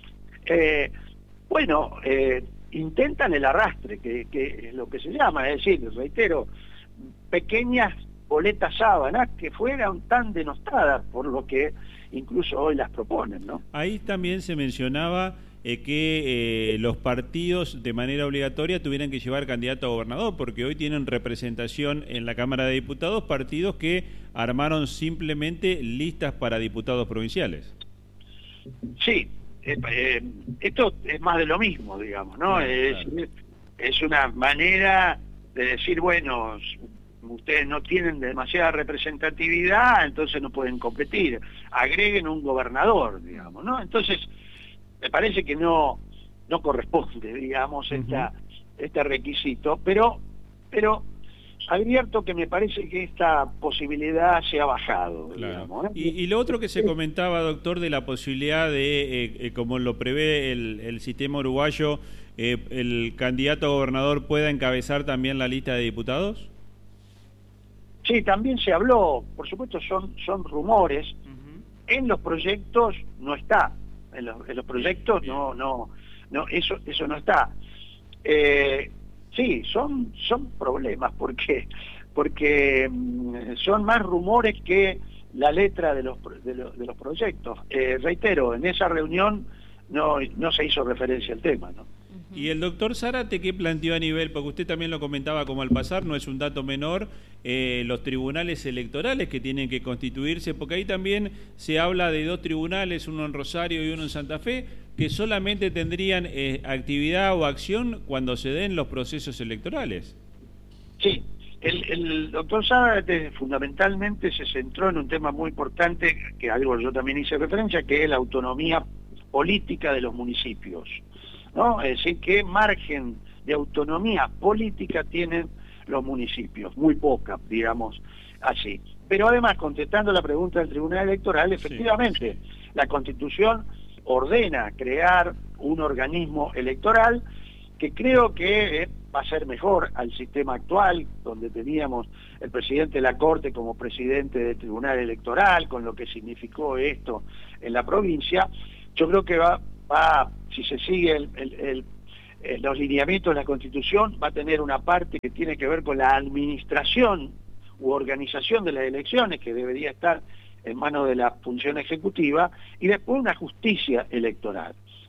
S5: eh, bueno, eh, intentan el arrastre, que, que es lo que se llama, es decir, reitero, pequeñas boletas sábanas que fueran tan denostadas por lo que incluso hoy las proponen, ¿no?
S3: Ahí también se mencionaba eh, que eh, los partidos de manera obligatoria tuvieran que llevar candidato a gobernador, porque hoy tienen representación en la Cámara de Diputados partidos que armaron simplemente listas para diputados provinciales.
S5: Sí, eh, eh, esto es más de lo mismo, digamos, ¿no? Claro, es, claro. es una manera de decir, bueno, ustedes no tienen demasiada representatividad, entonces no pueden competir, agreguen un gobernador, digamos, ¿no? Entonces, me parece que no, no corresponde, digamos, uh-huh. esta, este requisito, pero, pero advierto que me parece que esta posibilidad se ha bajado, claro. digamos, ¿eh?
S3: y, y lo otro que se comentaba, doctor, de la posibilidad de, eh, eh, como lo prevé el, el sistema uruguayo, eh, el candidato a gobernador pueda encabezar también la lista de diputados.
S5: Sí, también se habló, por supuesto son, son rumores, uh-huh. en los proyectos no está, en los, en los proyectos bien, bien. no, no, no, eso, eso no está. Eh, sí, son, son problemas, porque, porque son más rumores que la letra de los, de los, de los proyectos. Eh, reitero, en esa reunión no, no se hizo referencia al tema, ¿no?
S3: Y el doctor Zárate, ¿qué planteó a nivel? Porque usted también lo comentaba como al pasar, no es un dato menor, eh, los tribunales electorales que tienen que constituirse, porque ahí también se habla de dos tribunales, uno en Rosario y uno en Santa Fe, que solamente tendrían eh, actividad o acción cuando se den los procesos electorales.
S5: Sí, el, el doctor Zárate fundamentalmente se centró en un tema muy importante, que algo yo también hice referencia, que es la autonomía política de los municipios, ¿no? Es decir, qué margen de autonomía política tienen los municipios, muy poca, digamos así. Pero además, contestando la pregunta del Tribunal Electoral, efectivamente, sí, sí. la Constitución ordena crear un organismo electoral que creo que eh, va a ser mejor al sistema actual, donde teníamos el presidente de la Corte como presidente del Tribunal Electoral, con lo que significó esto en la provincia. Yo creo que va va, si se sigue el, el, el, el, los lineamientos de la Constitución, va a tener una parte que tiene que ver con la administración u organización de las elecciones, que debería estar en manos de la función ejecutiva, y después una justicia electoral.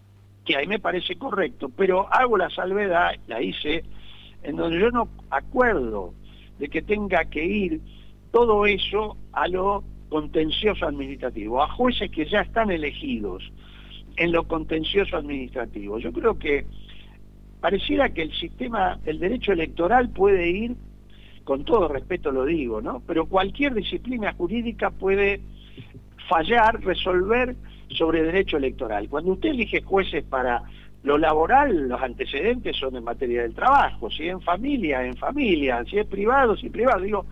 S5: que ahí me parece correcto, pero hago la salvedad, la hice, en donde yo no acuerdo de que tenga que ir todo eso a lo contencioso administrativo, a jueces que ya están elegidos en lo contencioso administrativo. Yo creo que pareciera que el sistema, el derecho electoral puede ir, con todo respeto lo digo, ¿no? Pero cualquier disciplina jurídica puede fallar, resolver sobre derecho electoral. Cuando usted elige jueces para lo laboral, los antecedentes son en materia del trabajo, si en familia, en familia, si es privado, si privado. Digo,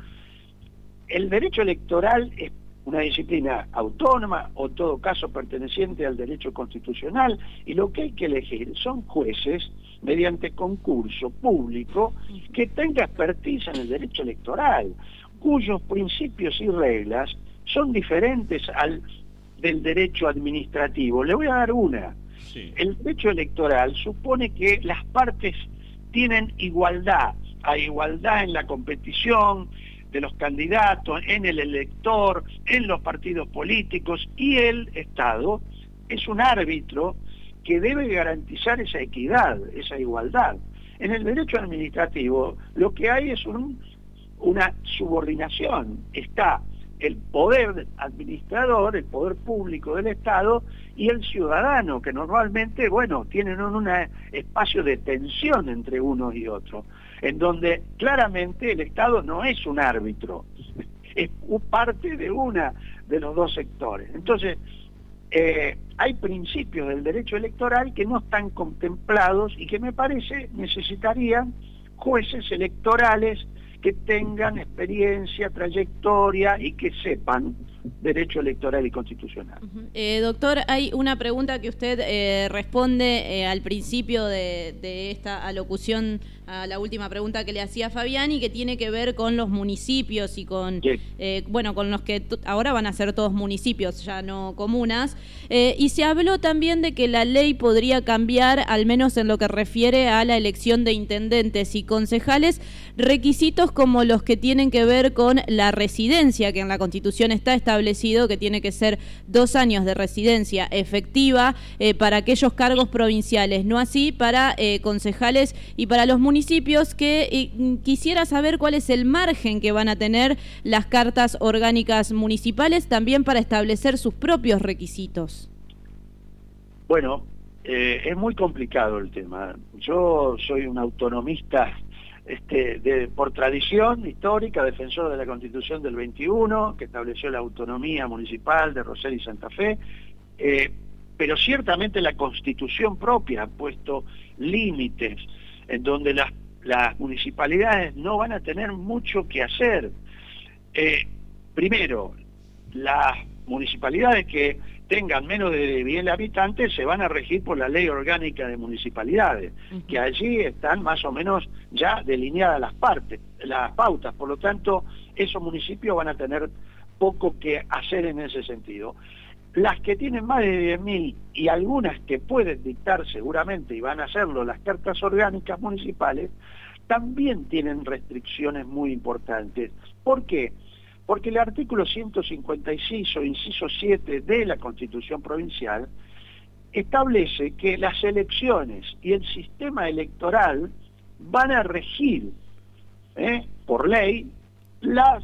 S5: el derecho electoral es una disciplina autónoma o en todo caso perteneciente al derecho constitucional, y lo que hay que elegir son jueces mediante concurso público que tenga expertise en el derecho electoral, cuyos principios y reglas son diferentes al del derecho administrativo. Le voy a dar una. Sí. El derecho electoral supone que las partes tienen igualdad, hay igualdad en la competición de los candidatos, en el elector, en los partidos políticos, y el Estado es un árbitro que debe garantizar esa equidad, esa igualdad. En el derecho administrativo lo que hay es un, una subordinación. Está el poder administrador, el poder público del Estado, y el ciudadano, que normalmente, bueno, tienen un espacio de tensión entre unos y otros, en donde claramente el Estado no es un árbitro, es parte de una de los dos sectores. Entonces, eh, hay principios del derecho electoral que no están contemplados y que me parece necesitarían jueces electorales que tengan experiencia, trayectoria y que sepan derecho electoral y constitucional.
S2: Uh-huh. eh, doctor, hay una pregunta que usted eh, responde eh, al principio de, de esta alocución, a la última pregunta que le hacía Fabián, y que tiene que ver con los municipios y con, sí. eh, bueno, con los que ahora van a ser todos municipios, ya no comunas, eh, y se habló también de que la ley podría cambiar, al menos en lo que refiere a la elección de intendentes y concejales, requisitos como los que tienen que ver con la residencia, que en la Constitución está establecido que tiene que ser dos años de residencia efectiva eh, para aquellos cargos provinciales, no así para eh, concejales y para los municipios, que eh, quisiera saber cuál es el margen que van a tener las cartas orgánicas municipales también para establecer sus propios requisitos.
S5: Bueno, eh, es muy complicado el tema. Yo soy un autonomista Este, de, por tradición histórica, defensor de la Constitución del veintiuno, que estableció la autonomía municipal de Rosario y Santa Fe, eh, pero ciertamente la Constitución propia ha puesto límites en donde las, las municipalidades no van a tener mucho que hacer. Eh, primero, las municipalidades que tengan menos de diez habitantes se van a regir por la Ley Orgánica de Municipalidades, uh-huh. que allí están más o menos ya delineadas las partes, las pautas, por lo tanto esos municipios van a tener poco que hacer en ese sentido. Las que tienen más de diez mil y algunas que pueden dictar seguramente, y van a hacerlo, las cartas orgánicas municipales, también tienen restricciones muy importantes. ¿Por qué? Porque el artículo ciento cincuenta y seis o inciso siete de la Constitución Provincial establece que las elecciones y el sistema electoral van a regir ¿eh? por ley las,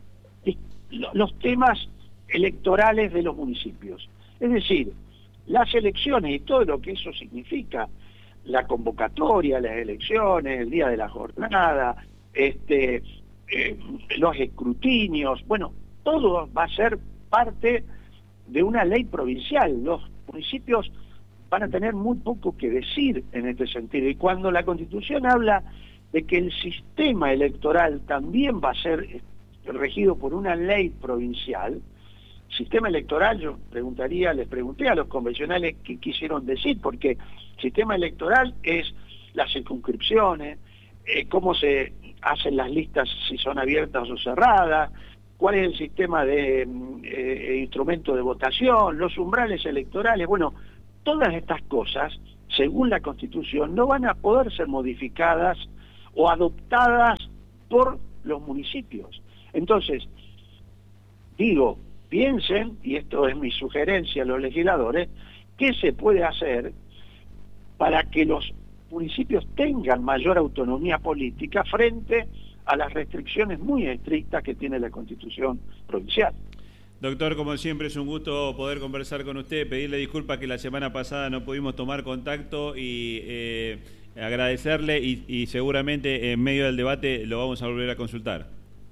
S5: los temas electorales de los municipios. Es decir, las elecciones y todo lo que eso significa, la convocatoria, las elecciones, el día de la jornada, este... Eh, los escrutinios, bueno, todo va a ser parte de una ley provincial. Los municipios van a tener muy poco que decir en este sentido, y cuando la Constitución habla de que el sistema electoral también va a ser regido por una ley provincial, sistema electoral, yo preguntaría, les pregunté a los convencionales qué quisieron decir, porque sistema electoral es las circunscripciones, eh, cómo se hacen las listas, si son abiertas o cerradas, cuál es el sistema de eh, instrumento de votación, los umbrales electorales. Bueno, todas estas cosas, según la Constitución, no van a poder ser modificadas o adoptadas por los municipios. Entonces, digo, piensen, y esto es mi sugerencia a los legisladores, ¿qué se puede hacer para que los municipios tengan mayor autonomía política frente a las restricciones muy estrictas que tiene la Constitución provincial.
S3: Doctor, como siempre es un gusto poder conversar con usted, pedirle disculpas que la semana pasada no pudimos tomar contacto y eh, agradecerle y, y seguramente en medio del debate lo vamos a volver a consultar.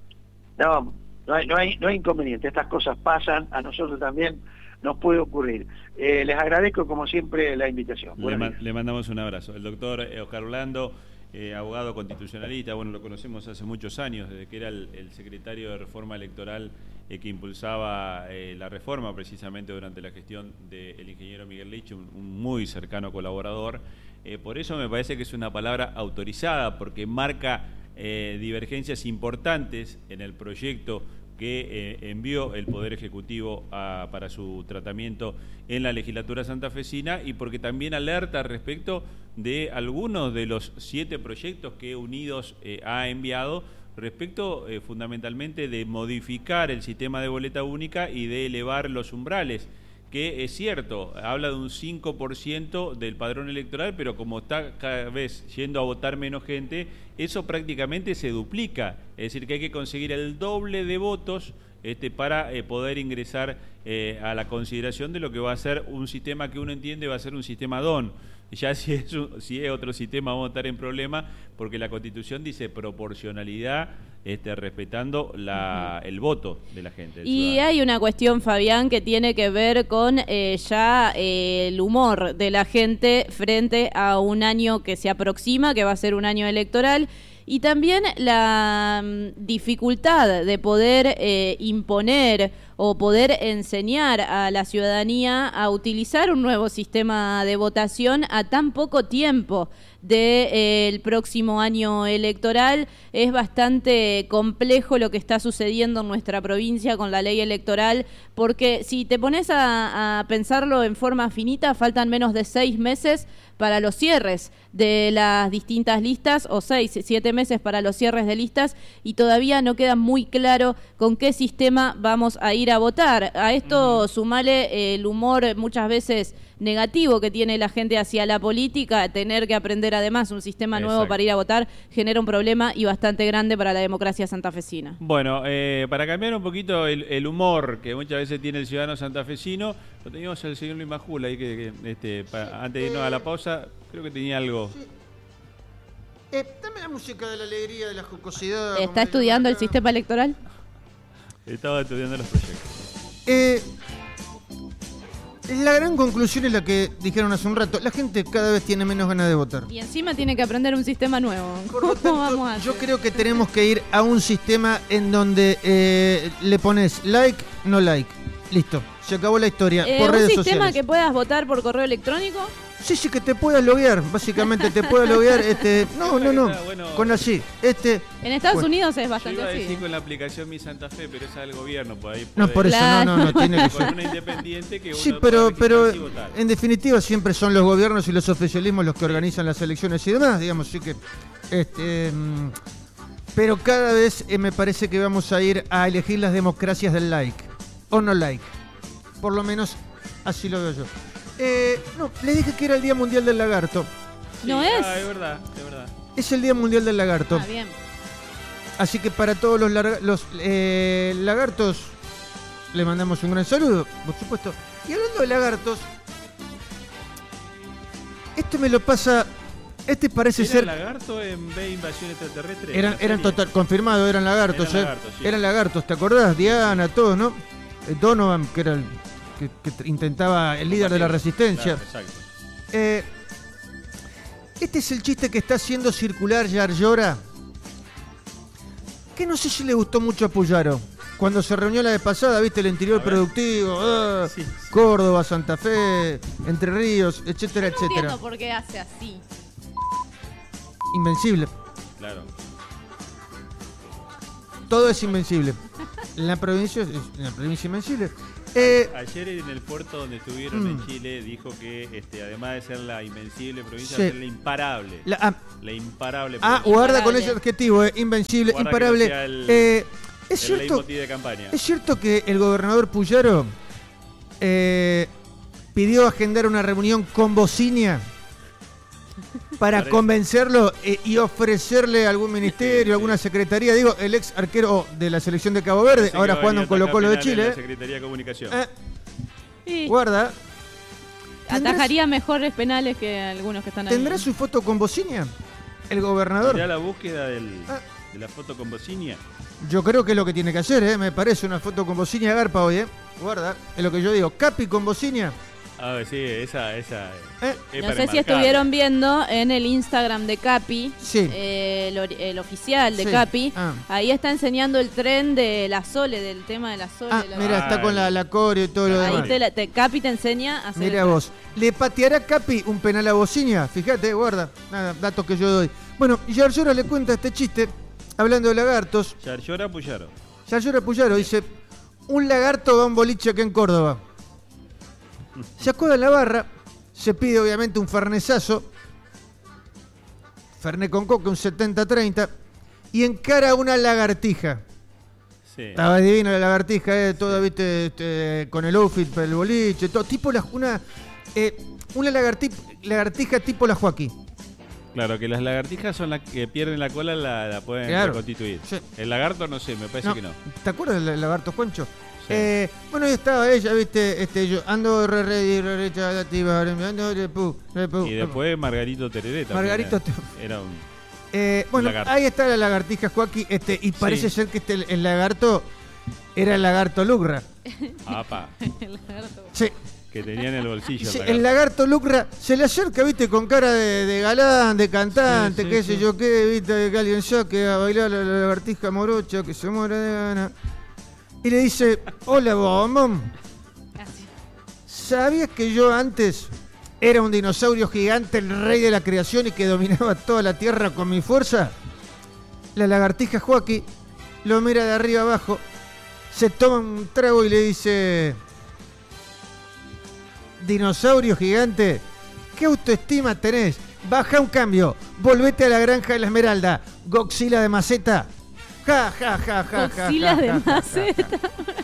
S5: No, no hay, no hay, no hay inconveniente, estas cosas pasan, a nosotros también nos puede ocurrir. Eh, les agradezco como siempre la invitación.
S3: Le, ma le mandamos un abrazo. El doctor Oscar Orlando, eh, abogado constitucionalista, bueno, lo conocemos hace muchos años, desde que era el, el secretario de Reforma Electoral eh, que impulsaba eh, la reforma precisamente durante la gestión del ingeniero Miguel Lich, un, un muy cercano colaborador. Eh, por eso me parece que es una palabra autorizada, porque marca eh, divergencias importantes en el proyecto que eh, envió el Poder Ejecutivo a, para su tratamiento en la legislatura santafesina, y porque también alerta respecto de algunos de los siete proyectos que Unidos eh, ha enviado respecto eh, fundamentalmente de modificar el sistema de boleta única y de elevar los umbrales, que es cierto, habla de un cinco por ciento del padrón electoral, pero como está cada vez yendo a votar menos gente, eso prácticamente se duplica, es decir, que hay que conseguir el doble de votos este, para eh, poder ingresar eh, a la consideración de lo que va a ser un sistema que uno entiende va a ser un sistema D O N. Ya si es, un, si es otro sistema vamos a estar en problema, porque la Constitución dice proporcionalidad, este, respetando la, el voto de la gente.
S2: Y ciudadano. Hay una cuestión, Fabián, que tiene que ver con eh, ya eh, el humor de la gente frente a un año que se aproxima, que va a ser un año electoral, y también la um, dificultad de poder eh, imponer o poder enseñar a la ciudadanía a utilizar un nuevo sistema de votación a tan poco tiempo del de, eh, próximo año electoral. Es bastante complejo lo que está sucediendo en nuestra provincia con la ley electoral, porque si te pones a, a pensarlo en forma finita, faltan menos de seis meses para los cierres de las distintas listas, o seis, siete meses para los cierres de listas, y todavía no queda muy claro con qué sistema vamos a ir a votar. A esto uh-huh. sumale el humor muchas veces negativo que tiene la gente hacia la política. Tener que aprender además un sistema Exacto. nuevo para ir a votar genera un problema y bastante grande para la democracia santafesina.
S3: Bueno, eh, para cambiar un poquito el, el humor que muchas veces tiene el ciudadano santafesino, lo teníamos al señor Luis Majula ahí que, que este, para, antes de irnos a la pausa, creo que tenía algo.
S4: Sí. Eh, dame la música de la alegría, de la jocosidad.
S2: ¿Está estudiando el sistema electoral?
S3: Estaba estudiando los proyectos.
S4: Eh, la gran conclusión es la que dijeron hace un rato. La gente cada vez tiene menos ganas de votar.
S2: Y encima tiene que aprender un sistema nuevo.
S4: Por lo tanto, vamos a yo creo que tenemos que ir a un sistema en donde eh, le pones like, no like. Listo, se acabó la historia.
S2: Eh,
S4: por redes sociales.
S2: ¿Un sistema que puedas votar por correo electrónico?
S4: Sí, sí, que te puedas loguear, básicamente te puedas loguear, este, no, no, no, bueno, con así, este.
S2: En Estados
S4: bueno.
S2: Unidos es bastante
S3: yo iba a
S2: así.
S3: decir con la aplicación Mi Santa Fe, pero esa del gobierno, por ahí.
S4: No, por eso claro. no, no, no tiene que
S3: ser.
S4: ser.
S3: Una independiente que uno
S4: sí, pero, pero
S3: y
S4: en definitiva siempre son los gobiernos y los oficialismos los que organizan las elecciones y demás, digamos, sí que, este, pero cada vez eh, me parece que vamos a ir a elegir las democracias del like o no like, por lo menos así lo veo yo. Eh, no, les dije que era el Día Mundial del Lagarto.
S2: Sí, ¿no es?
S3: Ah, es verdad, es verdad.
S4: Es el Día Mundial del Lagarto.
S2: Ah, bien.
S4: Así que para todos los, larga, los eh, lagartos le mandamos un gran saludo, por supuesto. Y hablando de lagartos, esto me lo pasa. Este parece
S3: ¿Era
S4: ser.
S3: lagarto en B Invasión Extraterrestre?
S4: Eran, eran total, confirmado, eran lagartos,
S3: eran
S4: eh.
S3: lagartos, sí.
S4: Eran lagartos, ¿te acordás? Diana, todos, ¿no? Eh, Donovan, que era el que, que intentaba, el líder de la resistencia.
S3: Claro, exacto.
S4: Eh, este es el chiste que está haciendo circular Yar Llora, que no sé si le gustó mucho a Puyaro. Cuando se reunió la vez pasada, viste, el interior productivo, ah,
S3: sí, sí.
S4: Córdoba, Santa Fe, Entre Ríos, etcétera,
S2: no
S4: etcétera.
S2: entiendo por qué hace así.
S4: Invencible.
S3: Claro.
S4: Todo es invencible. En la provincia, en la provincia invencible. Eh,
S3: Ayer en el puerto donde estuvieron
S4: mm.
S3: en Chile dijo que este, además de ser la invencible provincia,
S4: sí.
S3: va a ser la imparable.
S4: La, ah,
S3: la imparable
S4: ah
S3: provincia.
S4: guarda con ese adjetivo, eh, invencible,
S3: Guarda
S4: imparable.
S3: que no sea el,
S4: eh, es,
S3: el
S4: cierto,
S3: leitmotiv de campaña.
S4: es cierto que el gobernador Puyaro eh, pidió agendar una reunión con Bocinia para
S3: Parece.
S4: convencerlo eh, y ofrecerle algún ministerio,
S3: Sí, sí.
S4: alguna secretaría. Digo, el ex arquero de la selección de Cabo Verde,
S3: Parece que
S4: ahora
S3: va a
S4: jugando en
S3: venir a
S4: Colo Colo de
S3: atacar penales
S4: Chile.
S3: en la Secretaría de Comunicación.
S4: Eh,
S2: Sí,
S4: guarda. ¿Tendrás-
S2: atajaría mejores penales que algunos que están ahí.
S4: ¿Tendrá su foto con bocinia? El gobernador.
S3: Mirá la búsqueda del,
S4: Ah.
S3: de la foto con bocinia.
S4: Yo creo que es lo que tiene que hacer, ¿eh? Me parece una foto con bocinia garpa hoy, ¿eh? Guarda, es lo que yo digo. Capi con bocinia.
S3: A ver, sí, esa, esa.
S4: ¿Eh?
S3: es
S2: No
S3: para
S2: sé si
S3: enmarcarla.
S2: estuvieron viendo en el Instagram de Capi,
S4: Sí.
S2: eh, el, ori- el oficial de
S4: Sí.
S2: Capi,
S4: Ah.
S2: ahí está enseñando el tren de la Sole, del tema de la Sole.
S4: Ah,
S2: la-
S4: mira, está con la, la coreo y todo lo
S2: ahí
S4: demás.
S2: te, la- te- Capi te enseña a hacer
S4: Mira
S2: el-
S4: vos. ¿Le pateará Capi un penal a Bocinia? Fíjate, guarda. Nada, datos que yo doy. Bueno, Yarlora le cuenta este chiste, hablando de lagartos.
S3: Yarlora Puyaro.
S4: Yarlora Puyaro dice, un lagarto va a un boliche acá en Córdoba. Se acuerda en la barra, se pide obviamente un fernesazo, fernet con coca, un setenta treinta, y encara una lagartija.
S3: Sí.
S4: Estaba divina la lagartija, eh, toda, viste, este, con el outfit para el boliche, todo, tipo la, una, eh, una lagarti- lagartija tipo la Joaquín.
S3: Claro, que las lagartijas son las que pierden la cola, la, la pueden
S4: Claro.
S3: reconstituir.
S4: Sí.
S3: El lagarto no sé, me parece
S4: No,
S3: que no.
S4: ¿te acuerdas del lagarto Juancho?
S3: Sí.
S4: Eh, bueno, ahí estaba ella, viste, este, yo ando re re re re chatativa, ando re pu, re pu.
S3: Y después Margarito Tereré también.
S4: Margarito
S3: era,
S4: Te-
S3: era un...
S4: Eh, bueno,
S3: lagarto.
S4: ahí está la lagartija Joaquín, este, y parece
S3: Sí.
S4: ser que este, el, el lagarto era el lagarto Lucra.
S3: Apa,
S2: el lagarto.
S4: Sí.
S3: que tenía en el bolsillo.
S4: Sí,
S3: el
S4: el lagarto Lucra se le acerca, viste, con cara de, de galán, de cantante,
S3: Sí, sí,
S4: qué
S3: sí.
S4: sé yo qué, viste, que alguien saque a bailar la, la lagartija morocha que se muere de gana. Y le dice, hola bombón,
S2: Así.
S4: ¿sabías que yo antes era un dinosaurio gigante, el rey de la creación y que dominaba toda la tierra con mi fuerza? La lagartija Joaquín lo mira de arriba abajo, se toma un trago y le dice, dinosaurio gigante, ¿qué autoestima tenés? Baja un cambio, volvete a la granja de la Esmeralda, Godzilla de maceta. Ja, ja, ja, ja, ja,
S2: Godzilla
S4: ja,
S2: de
S4: ja, ja, ja.
S2: maceta.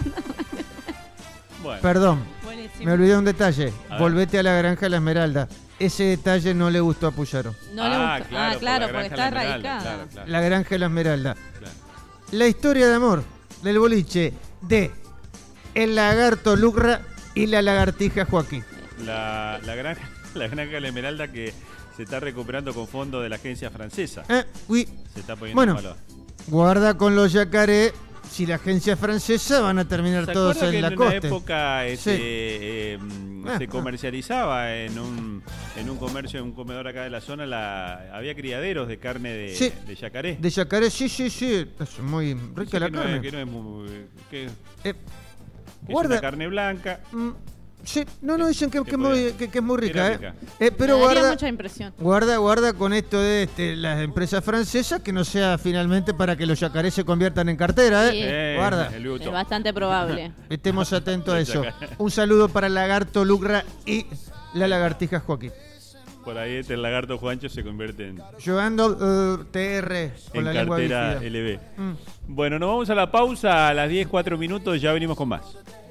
S3: Bueno,
S4: Perdón,
S2: Buenísimo.
S4: me olvidé un detalle.
S3: A ver.
S4: Volvete a la granja de la Esmeralda. Ese detalle no le gustó a Puyaro.
S2: No le
S3: ah,
S2: gusta.
S3: claro,
S2: ah, claro,
S3: por la
S2: porque
S3: granja
S2: está
S3: de la Esmeralda,
S2: radicada.
S3: Claro, claro,
S4: La granja de la Esmeralda.
S3: claro.
S4: La historia de amor del boliche de el lagarto Lucra y la lagartija Joaquín.
S3: La, la, granja, la granja de la Esmeralda que se está recuperando con fondos de la agencia francesa.
S4: Eh, uy,
S3: Se está poniendo
S4: Bueno,
S3: en valor.
S4: guarda con los yacaré. Si la agencia francesa van a terminar
S3: ¿Se
S4: todos
S3: acuerda
S4: en
S3: que
S4: la
S3: en una
S4: costa?
S3: época este,
S4: Sí.
S3: eh, mm,
S4: Ah,
S3: se
S4: ah.
S3: comercializaba en un, en un comercio, en un comedor acá de la zona, la, había criaderos de carne de,
S4: Sí.
S3: de yacaré?
S4: De yacaré, sí, sí, sí. Es muy rica
S3: Dice
S4: la
S3: que no
S4: carne.
S3: es, que no es muy... que-
S4: Eh,
S3: que es
S4: guarda.
S3: una carne blanca.
S4: mm, sí, no, no, dicen que,
S3: Que
S4: que es muy,
S3: podía-
S4: que, que es muy
S3: que
S4: rica,
S3: era
S4: ¿eh?
S3: rica.
S4: Eh, Pero
S2: Me daría
S4: guarda,
S2: mucha impresión.
S4: guarda, guarda con esto de este, las empresas francesas, que no sea finalmente para que los yacarés se conviertan en cartera, ¿eh?
S2: Sí.
S3: Eh,
S4: Guarda.
S3: el Louis
S2: Es
S3: Vuitton.
S2: bastante probable.
S4: Estemos atentos a
S3: Los
S4: eso.
S3: yacarés.
S4: Un saludo para el lagarto Lucra y la lagartija Joaquín.
S3: Por ahí este el lagarto Juancho se convierte en,
S4: Yo ando uh, T R con
S3: en
S4: la lengua
S3: cartera
S4: bífida.
S3: L B.
S4: Mm.
S3: Bueno, nos vamos a la pausa a las diez, cuatro minutos, ya venimos con más.